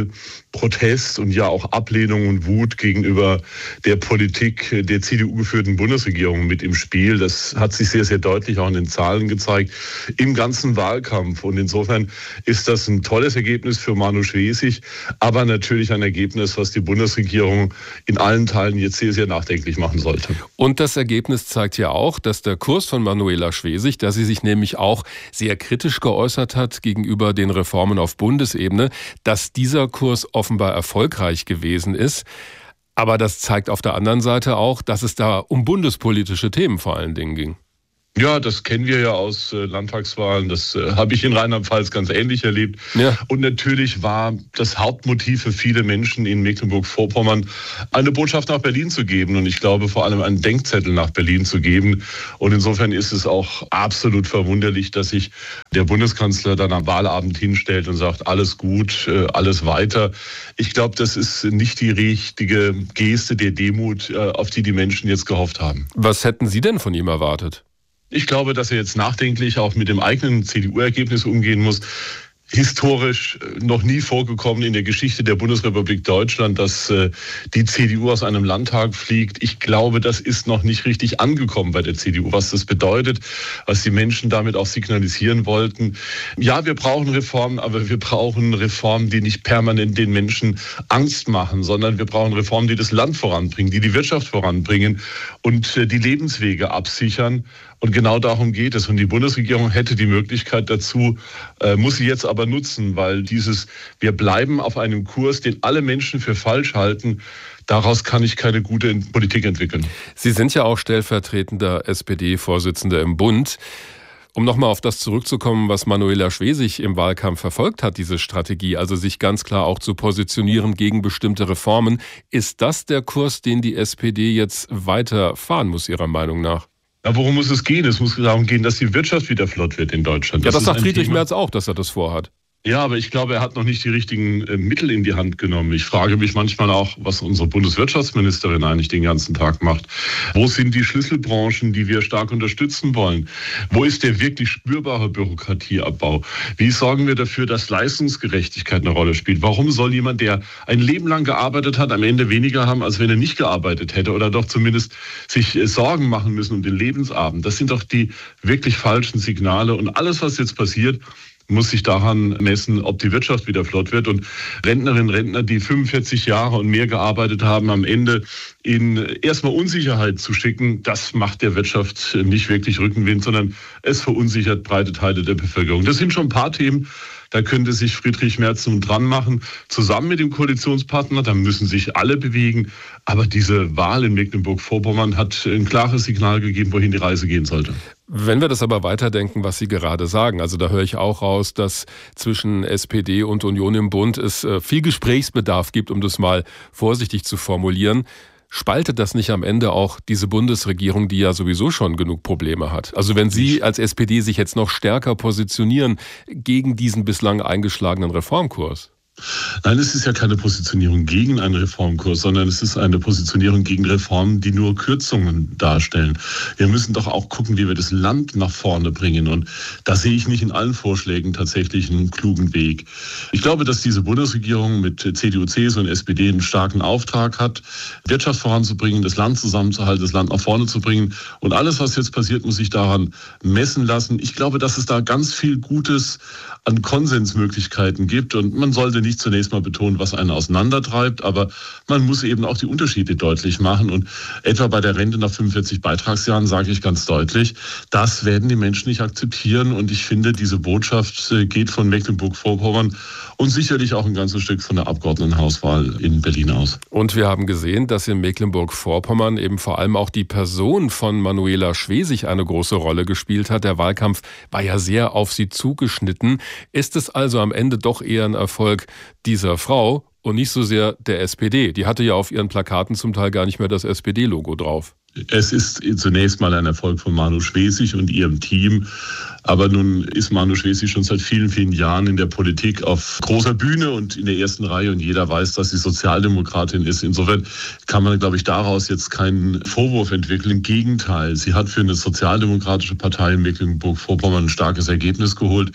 Protest und ja auch Ablehnung und Wut gegenüber der Politik der C D U-geführten Bundesregierung mit im Spiel. Das hat sich sehr, sehr deutlich auch in den Zahlen gezeigt im ganzen Wahlkampf. Und insofern ist das ein tolles Ergebnis für Manu Schwesig, aber natürlich ein Ergebnis, was die Bundesregierung in allen Teilen jetzt sehr, sehr nachdenklich machen sollte. Und das Ergebnis zeigt ja auch, dass der Kurs von Manuela Schwesig, dass sie sich nämlich auch sehr kritisch geäußert hat gegenüber den Reformen auf Bundesebene, dass dieser Kurs offenbar erfolgreich gewesen ist. Aber das zeigt auf der anderen Seite auch, dass es da um bundespolitische Themen vor allen Dingen ging. Ja, das kennen wir ja aus äh, Landtagswahlen. Das äh, habe ich in Rheinland-Pfalz ganz ähnlich erlebt. Ja. Und natürlich war das Hauptmotiv für viele Menschen in Mecklenburg-Vorpommern, eine Botschaft nach Berlin zu geben. Und ich glaube vor allem einen Denkzettel nach Berlin zu geben. Und insofern ist es auch absolut verwunderlich, dass sich der Bundeskanzler dann am Wahlabend hinstellt und sagt, alles gut, äh, alles weiter. Ich glaube, das ist nicht die richtige Geste der Demut, äh, auf die die Menschen jetzt gehofft haben. Was hätten Sie denn von ihm erwartet? Ich glaube, dass er jetzt nachdenklich auch mit dem eigenen C D U-Ergebnis umgehen muss. Historisch noch nie vorgekommen in der Geschichte der Bundesrepublik Deutschland, dass äh, die C D U aus einem Landtag fliegt. Ich glaube, das ist noch nicht richtig angekommen bei der C D U, was das bedeutet, was die Menschen damit auch signalisieren wollten. Ja, wir brauchen Reformen, aber wir brauchen Reformen, die nicht permanent den Menschen Angst machen, sondern wir brauchen Reformen, die das Land voranbringen, die die Wirtschaft voranbringen und äh, die Lebenswege absichern. Und genau darum geht es. Und die Bundesregierung hätte die Möglichkeit dazu, äh, muss sie jetzt aber nutzen, weil dieses, wir bleiben auf einem Kurs, den alle Menschen für falsch halten, daraus kann ich keine gute Politik entwickeln. Sie sind ja auch stellvertretender S P D-Vorsitzender im Bund. Um nochmal auf das zurückzukommen, was Manuela Schwesig im Wahlkampf verfolgt hat, diese Strategie, also sich ganz klar auch zu positionieren gegen bestimmte Reformen, ist das der Kurs, den die S P D jetzt weiter fahren muss, Ihrer Meinung nach? Ja, worum muss es gehen? Es muss darum gehen, dass die Wirtschaft wieder flott wird in Deutschland. Ja, das, das sagt Friedrich Merz auch, dass er das vorhat. Ja, aber ich glaube, er hat noch nicht die richtigen äh, Mittel in die Hand genommen. Ich frage mich manchmal auch, was unsere Bundeswirtschaftsministerin eigentlich den ganzen Tag macht. Wo sind die Schlüsselbranchen, die wir stark unterstützen wollen? Wo ist der wirklich spürbare Bürokratieabbau? Wie sorgen wir dafür, dass Leistungsgerechtigkeit eine Rolle spielt? Warum soll jemand, der ein Leben lang gearbeitet hat, am Ende weniger haben, als wenn er nicht gearbeitet hätte oder doch zumindest sich äh, Sorgen machen müssen um den Lebensabend? Das sind doch die wirklich falschen Signale. Und alles, was jetzt passiert, muss sich daran messen, ob die Wirtschaft wieder flott wird. Und Rentnerinnen und Rentner, die fünfundvierzig Jahre und mehr gearbeitet haben, am Ende in erstmal Unsicherheit zu schicken, das macht der Wirtschaft nicht wirklich Rückenwind, sondern es verunsichert breite Teile der Bevölkerung. Das sind schon ein paar Themen, da könnte sich Friedrich Merz nun dran machen, zusammen mit dem Koalitionspartner, da müssen sich alle bewegen. Aber diese Wahl in Mecklenburg-Vorpommern hat ein klares Signal gegeben, wohin die Reise gehen sollte. Wenn wir das aber weiterdenken, was Sie gerade sagen, also da höre ich auch raus, dass zwischen S P D und Union im Bund es viel Gesprächsbedarf gibt, um das mal vorsichtig zu formulieren. Spaltet das nicht am Ende auch diese Bundesregierung, die ja sowieso schon genug Probleme hat? Also wenn Sie als S P D sich jetzt noch stärker positionieren gegen diesen bislang eingeschlagenen Reformkurs? Nein, es ist ja keine Positionierung gegen einen Reformkurs, sondern es ist eine Positionierung gegen Reformen, die nur Kürzungen darstellen. Wir müssen doch auch gucken, wie wir das Land nach vorne bringen. Und da sehe ich nicht in allen Vorschlägen tatsächlich einen klugen Weg. Ich glaube, dass diese Bundesregierung mit C D U, C S U und S P D einen starken Auftrag hat, Wirtschaft voranzubringen, das Land zusammenzuhalten, das Land nach vorne zu bringen. Und alles, was jetzt passiert, muss sich daran messen lassen. Ich glaube, dass es da ganz viel Gutes an Konsensmöglichkeiten gibt. Und man sollte nicht zunächst mal betonen, was einen auseinandertreibt, aber man muss eben auch die Unterschiede deutlich machen. Und etwa bei der Rente nach fünfundvierzig Beitragsjahren sage ich ganz deutlich, das werden die Menschen nicht akzeptieren. Und ich finde, diese Botschaft geht von Mecklenburg-Vorpommern und sicherlich auch ein ganzes Stück von der Abgeordnetenhauswahl in Berlin aus. Und wir haben gesehen, dass in Mecklenburg-Vorpommern eben vor allem auch die Person von Manuela Schwesig eine große Rolle gespielt hat. Der Wahlkampf war ja sehr auf sie zugeschnitten. Ist es also am Ende doch eher ein Erfolg dieser Frau und nicht so sehr der S P D? Die hatte ja auf ihren Plakaten zum Teil gar nicht mehr das S P D-Logo drauf. Es ist zunächst mal ein Erfolg von Manu Schwesig und ihrem Team. Aber nun ist Manu Schwesig schon seit vielen, vielen Jahren in der Politik auf großer Bühne und in der ersten Reihe. Und jeder weiß, dass sie Sozialdemokratin ist. Insofern kann man, glaube ich, daraus jetzt keinen Vorwurf entwickeln. Im Gegenteil, sie hat für eine sozialdemokratische Partei in Mecklenburg-Vorpommern ein starkes Ergebnis geholt.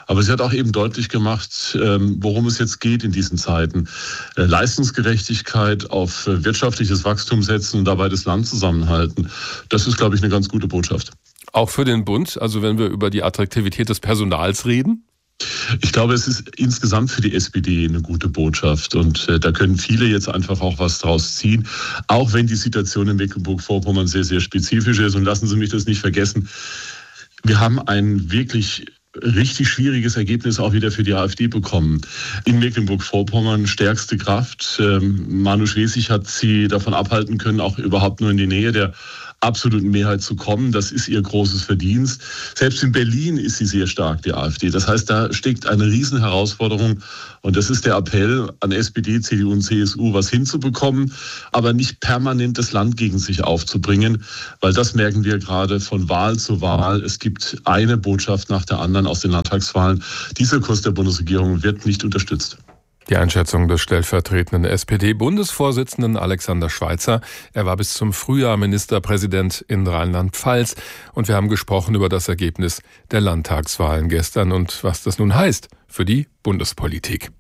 Aber sie hat auch eben deutlich gemacht, worum es jetzt geht in diesen Zeiten. Leistungsgerechtigkeit, auf wirtschaftliches Wachstum setzen und dabei das Land zusammenhalten. Das ist, glaube ich, eine ganz gute Botschaft. Auch für den Bund, also wenn wir über die Attraktivität des Personals reden? Ich glaube, es ist insgesamt für die S P D eine gute Botschaft und äh, da können viele jetzt einfach auch was draus ziehen, auch wenn die Situation in Mecklenburg-Vorpommern sehr, sehr spezifisch ist. Und lassen Sie mich das nicht vergessen, wir haben ein wirklich richtig schwieriges Ergebnis auch wieder für die AfD bekommen. In Mecklenburg-Vorpommern stärkste Kraft. Ähm, Manu Schwesig hat sie davon abhalten können, auch überhaupt nur in die Nähe der absoluten Mehrheit zu kommen. Das ist ihr großes Verdienst. Selbst in Berlin ist sie sehr stark, die AfD. Das heißt, da steckt eine Riesenherausforderung. Und das ist der Appell an S P D, C D U und C S U, was hinzubekommen, aber nicht permanent das Land gegen sich aufzubringen, weil das merken wir gerade von Wahl zu Wahl. Es gibt eine Botschaft nach der anderen aus den Landtagswahlen. Dieser Kurs der Bundesregierung wird nicht unterstützt. Die Einschätzung des stellvertretenden S P D-Bundesvorsitzenden Alexander Schweitzer. Er war bis zum Frühjahr Ministerpräsident in Rheinland-Pfalz. Und wir haben gesprochen über das Ergebnis der Landtagswahlen gestern und was das nun heißt für die Bundespolitik.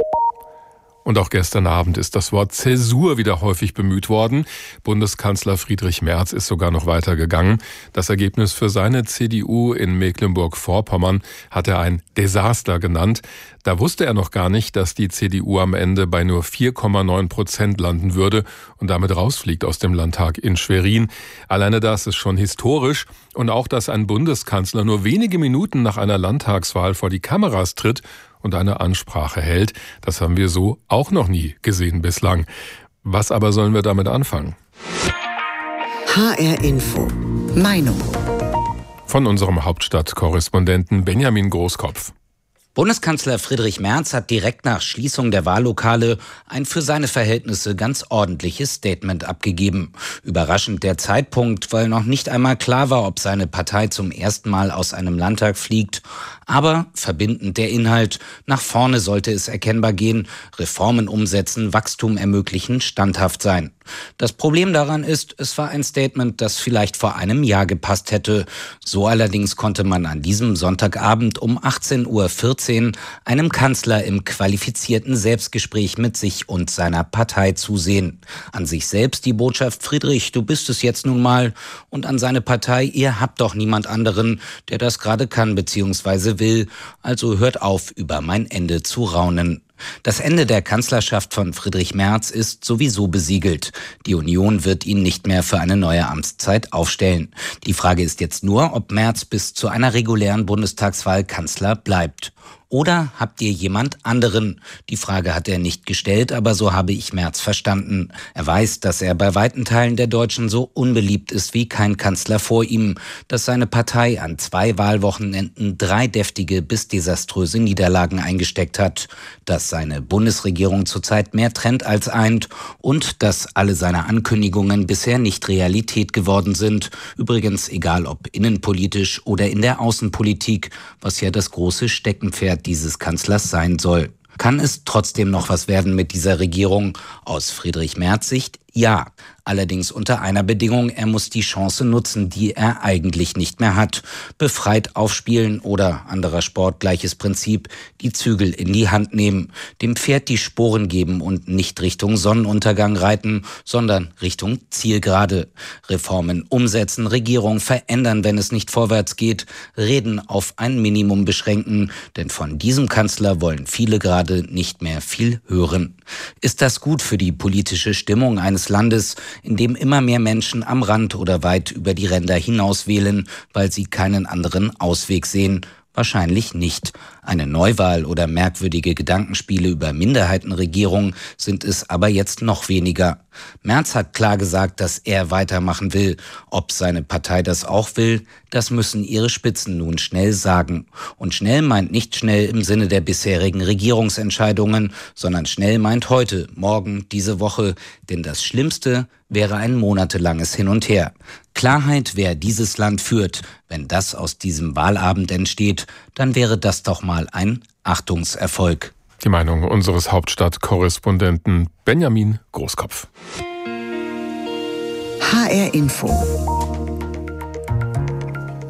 Und auch gestern Abend ist das Wort Zäsur wieder häufig bemüht worden. Bundeskanzler Friedrich Merz ist sogar noch weitergegangen. Das Ergebnis für seine C D U in Mecklenburg-Vorpommern hat er ein Desaster genannt. Da wusste er noch gar nicht, dass die C D U am Ende bei nur vier Komma neun Prozent landen würde und damit rausfliegt aus dem Landtag in Schwerin. Alleine das ist schon historisch. Und auch, dass ein Bundeskanzler nur wenige Minuten nach einer Landtagswahl vor die Kameras tritt und eine Ansprache hält, das haben wir so auch noch nie gesehen bislang. Was aber sollen wir damit anfangen? H R Info. Meinung. Von unserem Hauptstadtkorrespondenten Benjamin Großkopf. Bundeskanzler Friedrich Merz hat direkt nach Schließung der Wahllokale ein für seine Verhältnisse ganz ordentliches Statement abgegeben. Überraschend der Zeitpunkt, weil noch nicht einmal klar war, ob seine Partei zum ersten Mal aus einem Landtag fliegt. Aber verbindend der Inhalt, nach vorne sollte es erkennbar gehen, Reformen umsetzen, Wachstum ermöglichen, standhaft sein. Das Problem daran ist, es war ein Statement, das vielleicht vor einem Jahr gepasst hätte. So allerdings konnte man an diesem Sonntagabend um achtzehn Uhr vierzehn einem Kanzler im qualifizierten Selbstgespräch mit sich und seiner Partei zusehen. An sich selbst die Botschaft: Friedrich, du bist es jetzt nun mal. Und an seine Partei: ihr habt doch niemand anderen, der das gerade kann bzw. will. Also hört auf, über mein Ende zu raunen. Das Ende der Kanzlerschaft von Friedrich Merz ist sowieso besiegelt. Die Union wird ihn nicht mehr für eine neue Amtszeit aufstellen. Die Frage ist jetzt nur, ob Merz bis zu einer regulären Bundestagswahl Kanzler bleibt. Oder habt ihr jemand anderen? Die Frage hat er nicht gestellt, aber so habe ich Merz verstanden. Er weiß, dass er bei weiten Teilen der Deutschen so unbeliebt ist wie kein Kanzler vor ihm, dass seine Partei an zwei Wahlwochenenden drei deftige bis desaströse Niederlagen eingesteckt hat, dass seine Bundesregierung zurzeit mehr trennt als eint und dass alle seine Ankündigungen bisher nicht Realität geworden sind. Übrigens egal ob innenpolitisch oder in der Außenpolitik, was ja das große Steckenpferd dieses Kanzlers sein soll. Kann es trotzdem noch was werden mit dieser Regierung? Aus Friedrich Merz Sicht ja. Allerdings unter einer Bedingung: er muss die Chance nutzen, die er eigentlich nicht mehr hat. Befreit aufspielen oder, anderer Sport, gleiches Prinzip, die Zügel in die Hand nehmen, dem Pferd die Sporen geben und nicht Richtung Sonnenuntergang reiten, sondern Richtung Zielgerade. Reformen umsetzen, Regierung verändern, wenn es nicht vorwärts geht, Reden auf ein Minimum beschränken, denn von diesem Kanzler wollen viele gerade nicht mehr viel hören. Ist das gut für die politische Stimmung eines Landes, in dem immer mehr Menschen am Rand oder weit über die Ränder hinaus wählen, weil sie keinen anderen Ausweg sehen? Wahrscheinlich nicht. Eine Neuwahl oder merkwürdige Gedankenspiele über Minderheitenregierung sind es aber jetzt noch weniger. Merz hat klar gesagt, dass er weitermachen will. Ob seine Partei das auch will, das müssen ihre Spitzen nun schnell sagen. Und schnell meint nicht schnell im Sinne der bisherigen Regierungsentscheidungen, sondern schnell meint heute, morgen, diese Woche. Denn das Schlimmste wäre ein monatelanges Hin und Her. Klarheit, wer dieses Land führt. Wenn das aus diesem Wahlabend entsteht, dann wäre das doch mal ein Achtungserfolg. Die Meinung unseres Hauptstadtkorrespondenten Benjamin Großkopf. H R Info.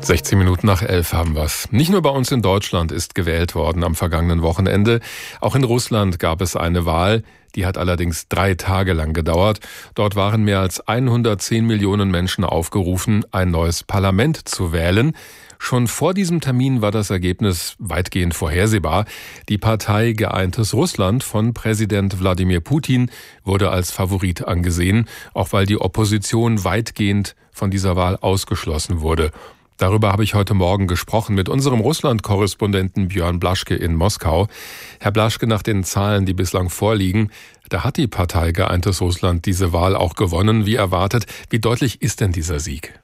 sechzehn Minuten nach elf haben wir's. Nicht nur bei uns in Deutschland ist gewählt worden am vergangenen Wochenende. Auch in Russland gab es eine Wahl. Die hat allerdings drei Tage lang gedauert. Dort waren mehr als hundertzehn Millionen Menschen aufgerufen, ein neues Parlament zu wählen. Schon vor diesem Termin war das Ergebnis weitgehend vorhersehbar. Die Partei Geeintes Russland von Präsident Wladimir Putin wurde als Favorit angesehen, auch weil die Opposition weitgehend von dieser Wahl ausgeschlossen wurde. Darüber habe ich heute Morgen gesprochen mit unserem Russland-Korrespondenten Björn Blaschke in Moskau. Herr Blaschke, nach den Zahlen, die bislang vorliegen, da hat die Partei Geeintes Russland diese Wahl auch gewonnen, wie erwartet. Wie deutlich ist denn dieser Sieg?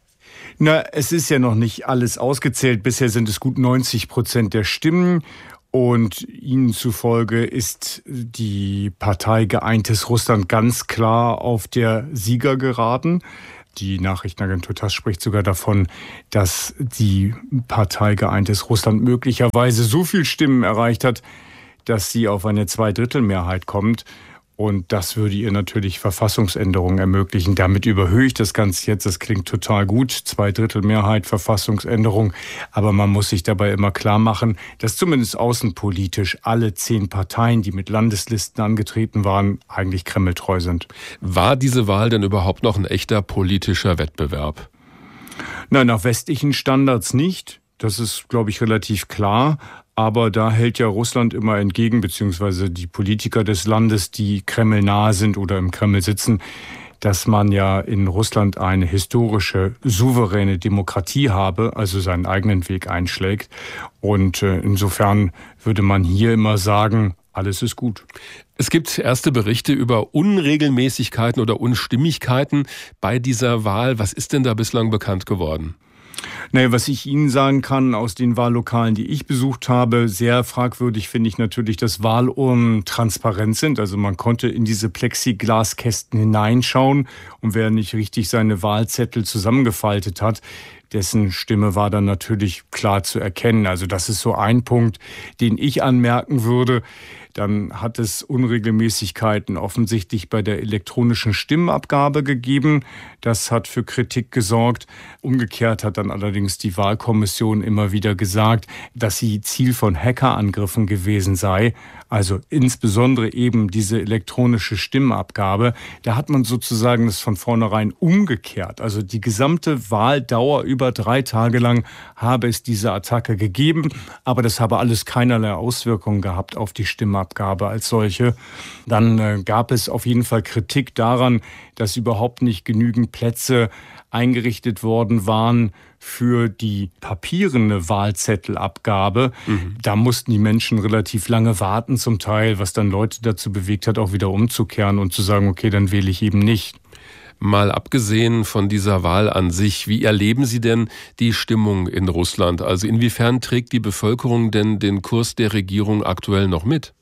Na, es ist ja noch nicht alles ausgezählt. Bisher sind es gut neunzig Prozent der Stimmen. Und ihnen zufolge ist die Partei Geeintes Russland ganz klar auf der Siegergeraden. Die Nachrichtenagentur TASS spricht sogar davon, dass die Partei Geeintes Russland möglicherweise so viel Stimmen erreicht hat, dass sie auf eine Zweidrittelmehrheit kommt. Und das würde ihr natürlich Verfassungsänderungen ermöglichen. Damit überhöhe ich das Ganze jetzt. Das klingt total gut. Zweidrittelmehrheit, Verfassungsänderung. Aber man muss sich dabei immer klar machen, dass zumindest außenpolitisch alle zehn Parteien, die mit Landeslisten angetreten waren, eigentlich kremltreu sind. War diese Wahl denn überhaupt noch ein echter politischer Wettbewerb? Nein, nach westlichen Standards nicht. Das ist, glaube ich, relativ klar. Aber da hält ja Russland immer entgegen, beziehungsweise die Politiker des Landes, die Kreml nahe sind oder im Kreml sitzen, dass man ja in Russland eine historische, souveräne Demokratie habe, also seinen eigenen Weg einschlägt. Und äh, insofern würde man hier immer sagen, alles ist gut. Es gibt erste Berichte über Unregelmäßigkeiten oder Unstimmigkeiten bei dieser Wahl. Was ist denn da bislang bekannt geworden? Naja, was ich Ihnen sagen kann aus den Wahllokalen, die ich besucht habe, sehr fragwürdig finde ich natürlich, dass Wahlurnen transparent sind. Also man konnte in diese Plexiglaskästen hineinschauen und wer nicht richtig seine Wahlzettel zusammengefaltet hat, dessen Stimme war dann natürlich klar zu erkennen. Also das ist so ein Punkt, den ich anmerken würde. Dann hat es Unregelmäßigkeiten offensichtlich bei der elektronischen Stimmabgabe gegeben. Das hat für Kritik gesorgt. Umgekehrt hat dann allerdings die Wahlkommission immer wieder gesagt, dass sie Ziel von Hackerangriffen gewesen sei. Also insbesondere eben diese elektronische Stimmabgabe. Da hat man sozusagen das von vornherein umgekehrt. Also die gesamte Wahldauer über drei Tage lang habe es diese Attacke gegeben. Aber das habe alles keinerlei Auswirkungen gehabt auf die Stimmabgabe als solche. Dann äh, gab es auf jeden Fall Kritik daran, dass überhaupt nicht genügend Plätze eingerichtet worden waren für die papierende Wahlzettelabgabe. Mhm. Da mussten die Menschen relativ lange warten zum Teil, was dann Leute dazu bewegt hat, auch wieder umzukehren und zu sagen, okay, dann wähle ich eben nicht. Mal abgesehen von dieser Wahl an sich, wie erleben Sie denn die Stimmung in Russland? Also inwiefern trägt die Bevölkerung denn den Kurs der Regierung aktuell noch mit?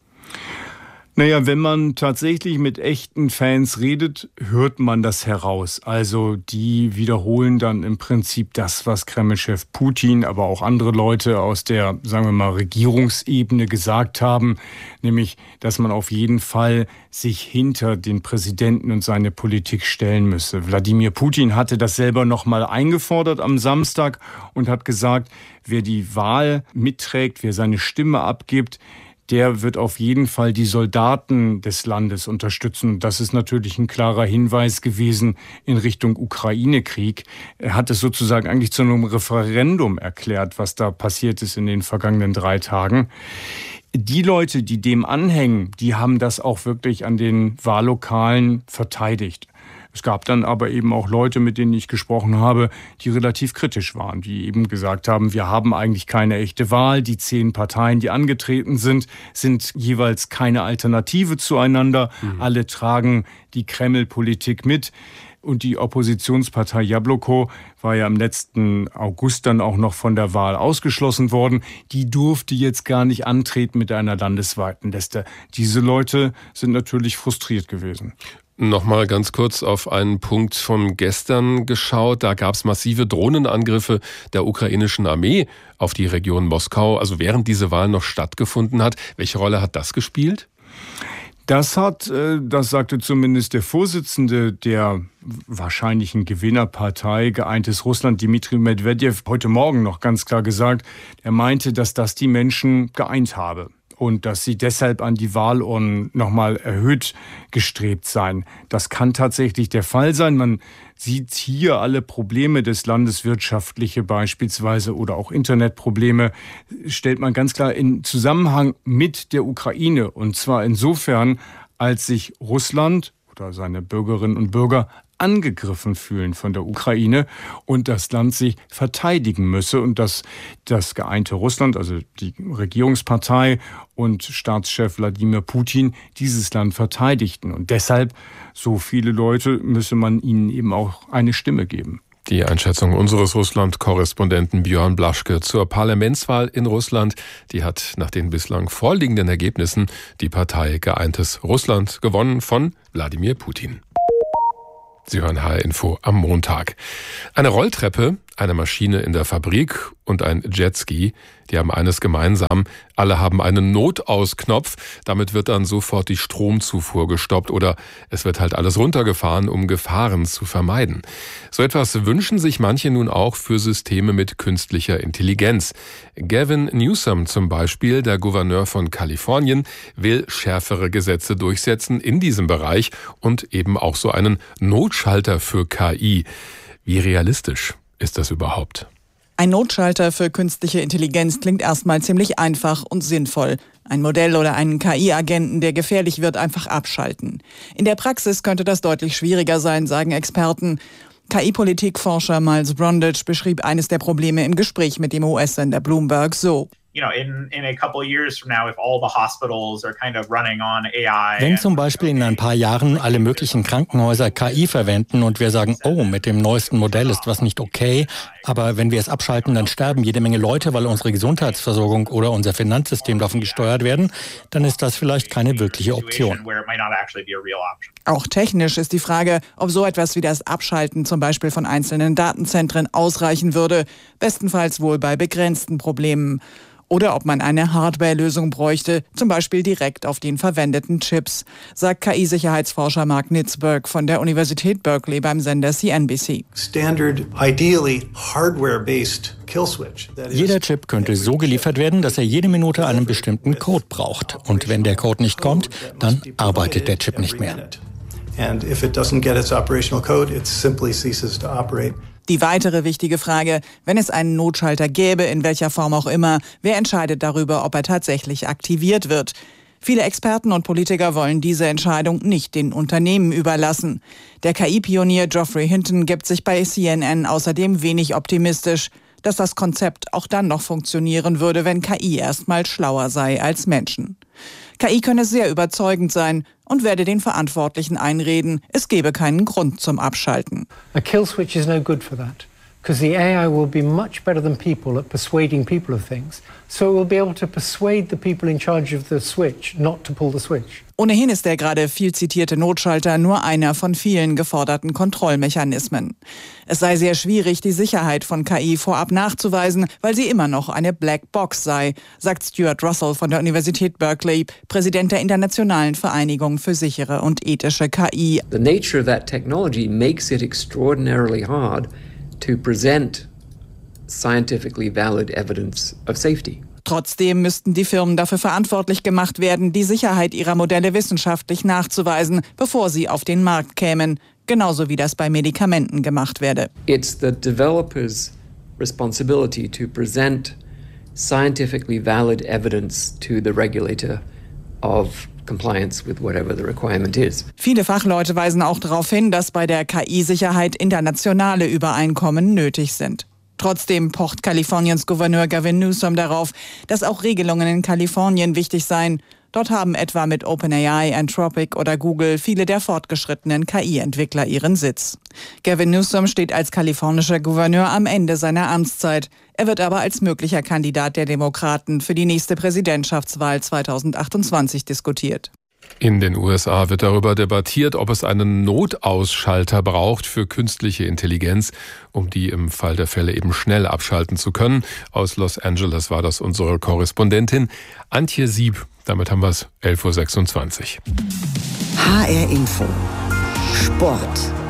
Naja, wenn man tatsächlich mit echten Fans redet, hört man das heraus. Also die wiederholen dann im Prinzip das, was Kremlchef Putin, aber auch andere Leute aus der, sagen wir mal, Regierungsebene gesagt haben. Nämlich, dass man auf jeden Fall sich hinter den Präsidenten und seine Politik stellen müsse. Wladimir Putin hatte das selber noch mal eingefordert am Samstag und hat gesagt, wer die Wahl mitträgt, wer seine Stimme abgibt, der wird auf jeden Fall die Soldaten des Landes unterstützen. Das ist natürlich ein klarer Hinweis gewesen in Richtung Ukraine-Krieg. Er hat es sozusagen eigentlich zu einem Referendum erklärt, was da passiert ist in den vergangenen drei Tagen. Die Leute, die dem anhängen, die haben das auch wirklich an den Wahllokalen verteidigt. Es gab dann aber eben auch Leute, mit denen ich gesprochen habe, die relativ kritisch waren, die eben gesagt haben, wir haben eigentlich keine echte Wahl. Die zehn Parteien, die angetreten sind, sind jeweils keine Alternative zueinander. Mhm. Alle tragen die Kreml-Politik mit. Und die Oppositionspartei Jabloko war ja im letzten August dann auch noch von der Wahl ausgeschlossen worden. Die durfte jetzt gar nicht antreten mit einer landesweiten Liste. Diese Leute sind natürlich frustriert gewesen. Nochmal ganz kurz auf einen Punkt von gestern geschaut. Da gab es massive Drohnenangriffe der ukrainischen Armee auf die Region Moskau, also während diese Wahl noch stattgefunden hat. Welche Rolle hat das gespielt? Das hat, das sagte zumindest der Vorsitzende der wahrscheinlichen Gewinnerpartei Geeintes Russland, Dmitri Medvedev, heute Morgen noch ganz klar gesagt. Er meinte, dass das die Menschen geeint habe und dass sie deshalb an die Wahlurnen nochmal erhöht gestrebt seien. Das kann tatsächlich der Fall sein. Man sieht hier alle Probleme des Landes, wirtschaftliche beispielsweise oder auch Internetprobleme, stellt man ganz klar in Zusammenhang mit der Ukraine. Und zwar insofern, als sich Russland oder seine Bürgerinnen und Bürger angegriffen fühlen von der Ukraine und das Land sich verteidigen müsse und dass das geeinte Russland, also die Regierungspartei und Staatschef Wladimir Putin dieses Land verteidigten. Und deshalb, so viele Leute, müsse man ihnen eben auch eine Stimme geben. Die Einschätzung unseres Russland-Korrespondenten Björn Blaschke zur Parlamentswahl in Russland. Die hat nach den bislang vorliegenden Ergebnissen die Partei Geeintes Russland gewonnen von Wladimir Putin. Sie hören H R-Info am Montag. Eine Rolltreppe, eine Maschine in der Fabrik und ein Jetski, die haben eines gemeinsam. Alle haben einen Notausknopf. Damit wird dann sofort die Stromzufuhr gestoppt oder es wird halt alles runtergefahren, um Gefahren zu vermeiden. So etwas wünschen sich manche nun auch für Systeme mit künstlicher Intelligenz. Gavin Newsom zum Beispiel, der Gouverneur von Kalifornien, will schärfere Gesetze durchsetzen in diesem Bereich und eben auch so einen Notschalter für K I. Wie realistisch ist das überhaupt? Ein Notschalter für künstliche Intelligenz klingt erstmal ziemlich einfach und sinnvoll. Ein Modell oder einen K I-Agenten, der gefährlich wird, einfach abschalten. In der Praxis könnte das deutlich schwieriger sein, sagen Experten. K I-Politikforscher Miles Brundage beschrieb eines der Probleme im Gespräch mit dem U S-Sender Bloomberg so. Wenn zum Beispiel in ein paar Jahren alle möglichen Krankenhäuser K I verwenden und wir sagen, oh, mit dem neuesten Modell ist was nicht okay, aber wenn wir es abschalten, dann sterben jede Menge Leute, weil unsere Gesundheitsversorgung oder unser Finanzsystem davon gesteuert werden, dann ist das vielleicht keine wirkliche Option. Auch technisch ist die Frage, ob so etwas wie das Abschalten zum Beispiel von einzelnen Datenzentren ausreichen würde, bestenfalls wohl bei begrenzten Problemen. Oder ob man eine Hardware-Lösung bräuchte, zum Beispiel direkt auf den verwendeten Chips, sagt K I-Sicherheitsforscher Mark Nitzberg von der Universität Berkeley beim Sender C N B C. Standard, ideally hardware-based kill switch. Jeder Chip könnte so geliefert werden, dass er jede Minute einen bestimmten Code braucht. Und wenn der Code nicht kommt, dann arbeitet der Chip nicht mehr. And if it doesn't get its operational code, it simply ceases to operate. Die weitere wichtige Frage, wenn es einen Notschalter gäbe, in welcher Form auch immer, wer entscheidet darüber, ob er tatsächlich aktiviert wird? Viele Experten und Politiker wollen diese Entscheidung nicht den Unternehmen überlassen. Der K I-Pionier Geoffrey Hinton gibt sich bei C N N außerdem wenig optimistisch, dass das Konzept auch dann noch funktionieren würde, wenn K I erstmal schlauer sei als Menschen. K I könne sehr überzeugend sein und werde den Verantwortlichen einreden, es gebe keinen Grund zum Abschalten. A kill switch is no good for that, because the A I will be much better than people at persuading people of things. So it will be able to persuade the people in charge of the switch not to pull the switch. Ohnehin ist der gerade viel zitierte Notschalter nur einer von vielen geforderten Kontrollmechanismen. Es sei sehr schwierig, die Sicherheit von K I vorab nachzuweisen, weil sie immer noch eine Black Box sei, sagt Stuart Russell von der Universität Berkeley, Präsident der Internationalen Vereinigung für sichere und ethische K I. The nature of that technology makes it extraordinarily hard to present scientifically valid evidence of safety. Trotzdem müssten die Firmen dafür verantwortlich gemacht werden, die Sicherheit ihrer Modelle wissenschaftlich nachzuweisen, bevor sie auf den Markt kämen, genauso wie das bei Medikamenten gemacht werde. It's the developer's responsibility to present scientifically valid evidence to the regulator of compliance with whatever the requirement is. Viele Fachleute weisen auch darauf hin, dass bei der K I-Sicherheit internationale Übereinkommen nötig sind. Trotzdem pocht Kaliforniens Gouverneur Gavin Newsom darauf, dass auch Regelungen in Kalifornien wichtig seien. Dort haben etwa mit OpenAI, Anthropic oder Google viele der fortgeschrittenen K I-Entwickler ihren Sitz. Gavin Newsom steht als kalifornischer Gouverneur am Ende seiner Amtszeit. Er wird aber als möglicher Kandidat der Demokraten für die nächste Präsidentschaftswahl zweitausendachtundzwanzig diskutiert. In den U S A wird darüber debattiert, ob es einen Notausschalter braucht für künstliche Intelligenz, um die im Fall der Fälle eben schnell abschalten zu können. Aus Los Angeles war das unsere Korrespondentin Antje Sieb. Damit haben wir es elf Uhr sechsundzwanzig. H R Info. Sport.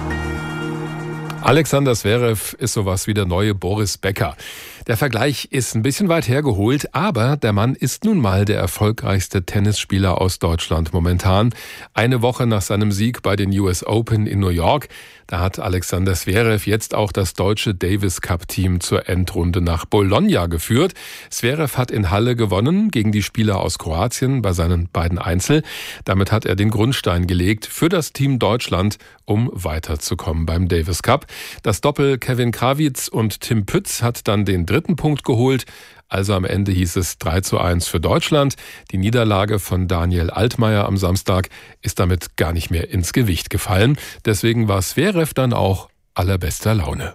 Alexander Zverev ist sowas wie der neue Boris Becker. Der Vergleich ist ein bisschen weit hergeholt, aber der Mann ist nun mal der erfolgreichste Tennisspieler aus Deutschland momentan. Eine Woche nach seinem Sieg bei den U S Open in New York, da hat Alexander Zverev jetzt auch das deutsche Davis Cup Team zur Endrunde nach Bologna geführt. Zverev hat in Halle gewonnen gegen die Spieler aus Kroatien bei seinen beiden Einzel. Damit hat er den Grundstein gelegt für das Team Deutschland, um weiterzukommen beim Davis Cup. Das Doppel Kevin Krawitz und Tim Pütz hat dann den dritten Punkt geholt. Also am Ende hieß es drei zu eins für Deutschland. Die Niederlage von Daniel Altmaier am Samstag ist damit gar nicht mehr ins Gewicht gefallen. Deswegen war Zverev dann auch allerbester Laune.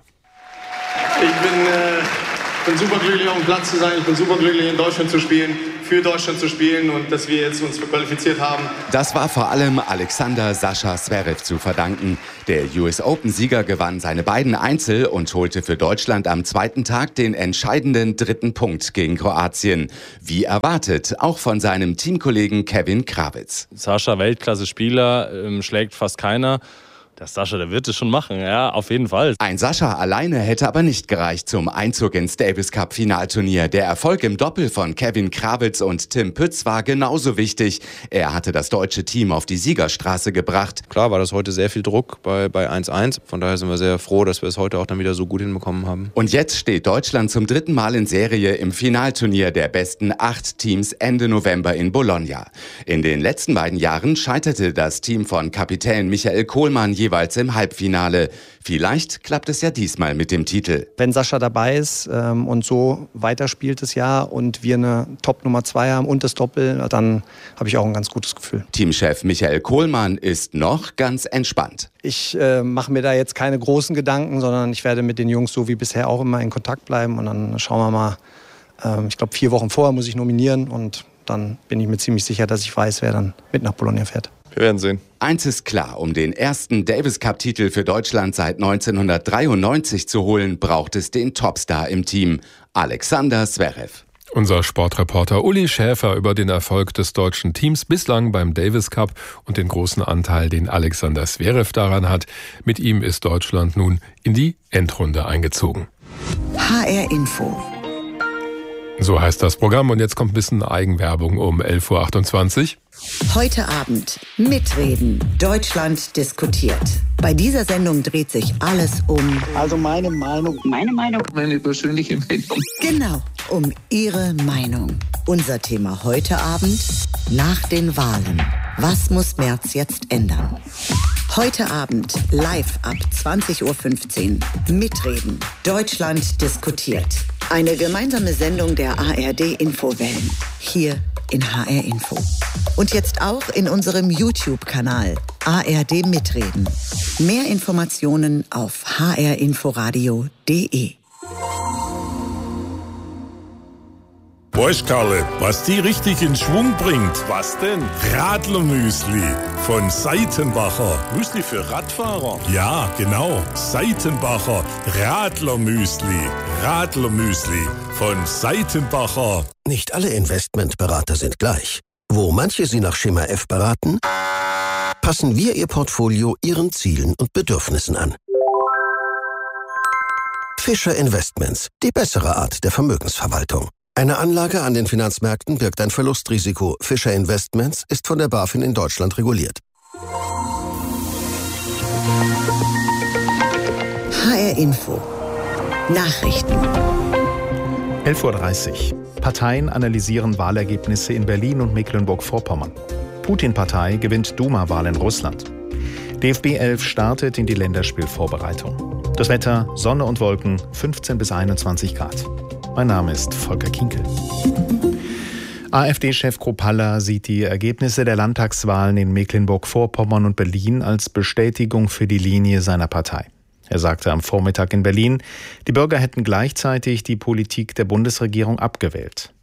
Ich bin, äh, bin super glücklich, auf dem Platz zu sein. Ich bin super glücklich, in Deutschland zu spielen, für Deutschland zu spielen und dass wir jetzt uns qualifiziert haben. Das war vor allem Alexander Sascha Zverev zu verdanken. Der U S Open-Sieger gewann seine beiden Einzel und holte für Deutschland am zweiten Tag den entscheidenden dritten Punkt gegen Kroatien. Wie erwartet, auch von seinem Teamkollegen Kevin Krawitz. Sascha, Weltklasse-Spieler, ähm, schlägt fast keiner. Der Sascha, der wird es schon machen, ja, auf jeden Fall. Ein Sascha alleine hätte aber nicht gereicht zum Einzug ins Davis Cup Finalturnier. Der Erfolg im Doppel von Kevin Krawitz und Tim Pütz war genauso wichtig. Er hatte das deutsche Team auf die Siegerstraße gebracht. Klar war das heute sehr viel Druck bei, bei eins eins. Von daher sind wir sehr froh, dass wir es heute auch dann wieder so gut hinbekommen haben. Und jetzt steht Deutschland zum dritten Mal in Serie im Finalturnier der besten acht Teams Ende November in Bologna. In den letzten beiden Jahren scheiterte das Team von Kapitän Michael Kohlmann jeweils im Halbfinale. Vielleicht klappt es ja diesmal mit dem Titel. Wenn Sascha dabei ist ähm, und so weiterspielt das Jahr und wir eine Top Nummer zwei haben und das Doppel, dann habe ich auch ein ganz gutes Gefühl. Teamchef Michael Kohlmann ist noch ganz entspannt. Ich äh, mache mir da jetzt keine großen Gedanken, sondern ich werde mit den Jungs so wie bisher auch immer in Kontakt bleiben und dann schauen wir mal. Ähm, ich glaube, vier Wochen vorher muss ich nominieren und dann bin ich mir ziemlich sicher, dass ich weiß, wer dann mit nach Bologna fährt. Wir werden sehen. Eins ist klar, um den ersten Davis Cup-Titel für Deutschland seit neunzehnhundertdreiundneunzig zu holen, braucht es den Topstar im Team, Alexander Zverev. Unser Sportreporter Uli Schäfer über den Erfolg des deutschen Teams bislang beim Davis Cup und den großen Anteil, den Alexander Zverev daran hat. Mit ihm ist Deutschland nun in die Endrunde eingezogen. H R Info. So heißt das Programm und jetzt kommt ein bisschen Eigenwerbung um elf Uhr achtundzwanzig. Heute Abend mitreden. Deutschland diskutiert. Bei dieser Sendung dreht sich alles um... Also meine Meinung. Meine Meinung. Meine persönliche Meinung. Genau, um Ihre Meinung. Unser Thema heute Abend: nach den Wahlen. Was muss Merz jetzt ändern? Heute Abend live ab zwanzig Uhr fünfzehn. Mitreden. Deutschland diskutiert. Eine gemeinsame Sendung der A R D-Infowellen. Hier in H R Info. Und jetzt auch in unserem YouTube-Kanal A R D Mitreden. Mehr Informationen auf h r inforadio punkt de. Weißt Karle, was die richtig in Schwung bringt? Was denn? Radlermüsli von Seitenbacher. Müsli für Radfahrer? Ja, genau. Seitenbacher Radlermüsli. Radlermüsli von Seitenbacher. Nicht alle Investmentberater sind gleich. Wo manche Sie nach Schema F beraten, passen wir Ihr Portfolio Ihren Zielen und Bedürfnissen an. Fischer Investments, die bessere Art der Vermögensverwaltung. Eine Anlage an den Finanzmärkten birgt ein Verlustrisiko. Fischer Investments ist von der BaFin in Deutschland reguliert. H R Info. Nachrichten. elf Uhr dreißig. Parteien analysieren Wahlergebnisse in Berlin und Mecklenburg-Vorpommern. Putin-Partei gewinnt Duma-Wahl in Russland. D F B elf startet in die Länderspielvorbereitung. Das Wetter: Sonne und Wolken, fünfzehn bis einundzwanzig Grad. Mein Name ist Volker Kinkel. AfD-Chef Kropalla sieht die Ergebnisse der Landtagswahlen in Mecklenburg-Vorpommern und Berlin als Bestätigung für die Linie seiner Partei. Er sagte am Vormittag in Berlin, die Bürger hätten gleichzeitig die Politik der Bundesregierung abgewählt.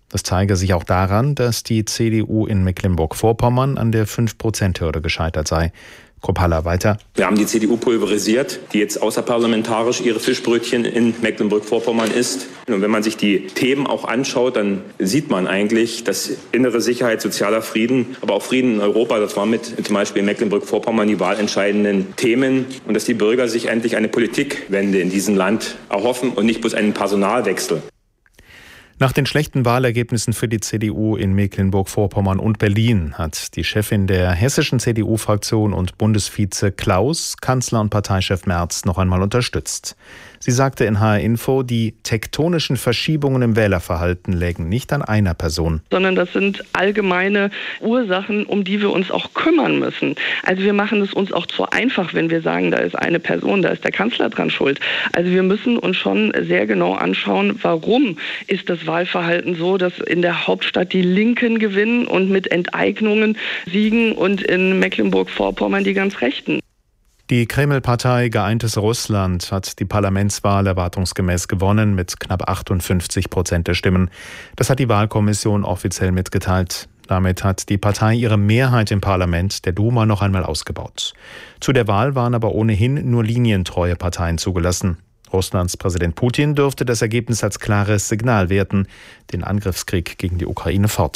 Das zeige sich auch daran, dass die C D U in Mecklenburg-Vorpommern an der fünf Prozent Hürde gescheitert sei. Kruppalla weiter. Wir haben die C D U pulverisiert, die jetzt außerparlamentarisch ihre Fischbrötchen in Mecklenburg-Vorpommern isst. Und wenn man sich die Themen auch anschaut, dann sieht man eigentlich, dass innere Sicherheit, sozialer Frieden, aber auch Frieden in Europa, das war mit zum Beispiel in Mecklenburg-Vorpommern die wahlentscheidenden Themen. Und dass die Bürger sich endlich eine Politikwende in diesem Land erhoffen und nicht bloß einen Personalwechsel. Nach den schlechten Wahlergebnissen für die C D U in Mecklenburg-Vorpommern und Berlin hat die Chefin der hessischen C D U-Fraktion und Bundesvize Klaus Kanzler und Parteichef Merz noch einmal unterstützt. Sie sagte in H R Info, die tektonischen Verschiebungen im Wählerverhalten lägen nicht an einer Person. Sondern das sind allgemeine Ursachen, um die wir uns auch kümmern müssen. Also wir machen es uns auch zu einfach, wenn wir sagen, da ist eine Person, da ist der Kanzler dran schuld. Also wir müssen uns schon sehr genau anschauen, warum ist das Wahlverhalten so, dass in der Hauptstadt die Linken gewinnen und mit Enteignungen siegen und in Mecklenburg-Vorpommern die ganz Rechten. Die Kreml-Partei Geeintes Russland hat die Parlamentswahl erwartungsgemäß gewonnen mit knapp achtundfünfzig Prozent der Stimmen. Das hat die Wahlkommission offiziell mitgeteilt. Damit hat die Partei ihre Mehrheit im Parlament der Duma noch einmal ausgebaut. Zu der Wahl waren aber ohnehin nur linientreue Parteien zugelassen. Russlands Präsident Putin dürfte das Ergebnis als klares Signal werten, den Angriffskrieg gegen die Ukraine fortzusetzen.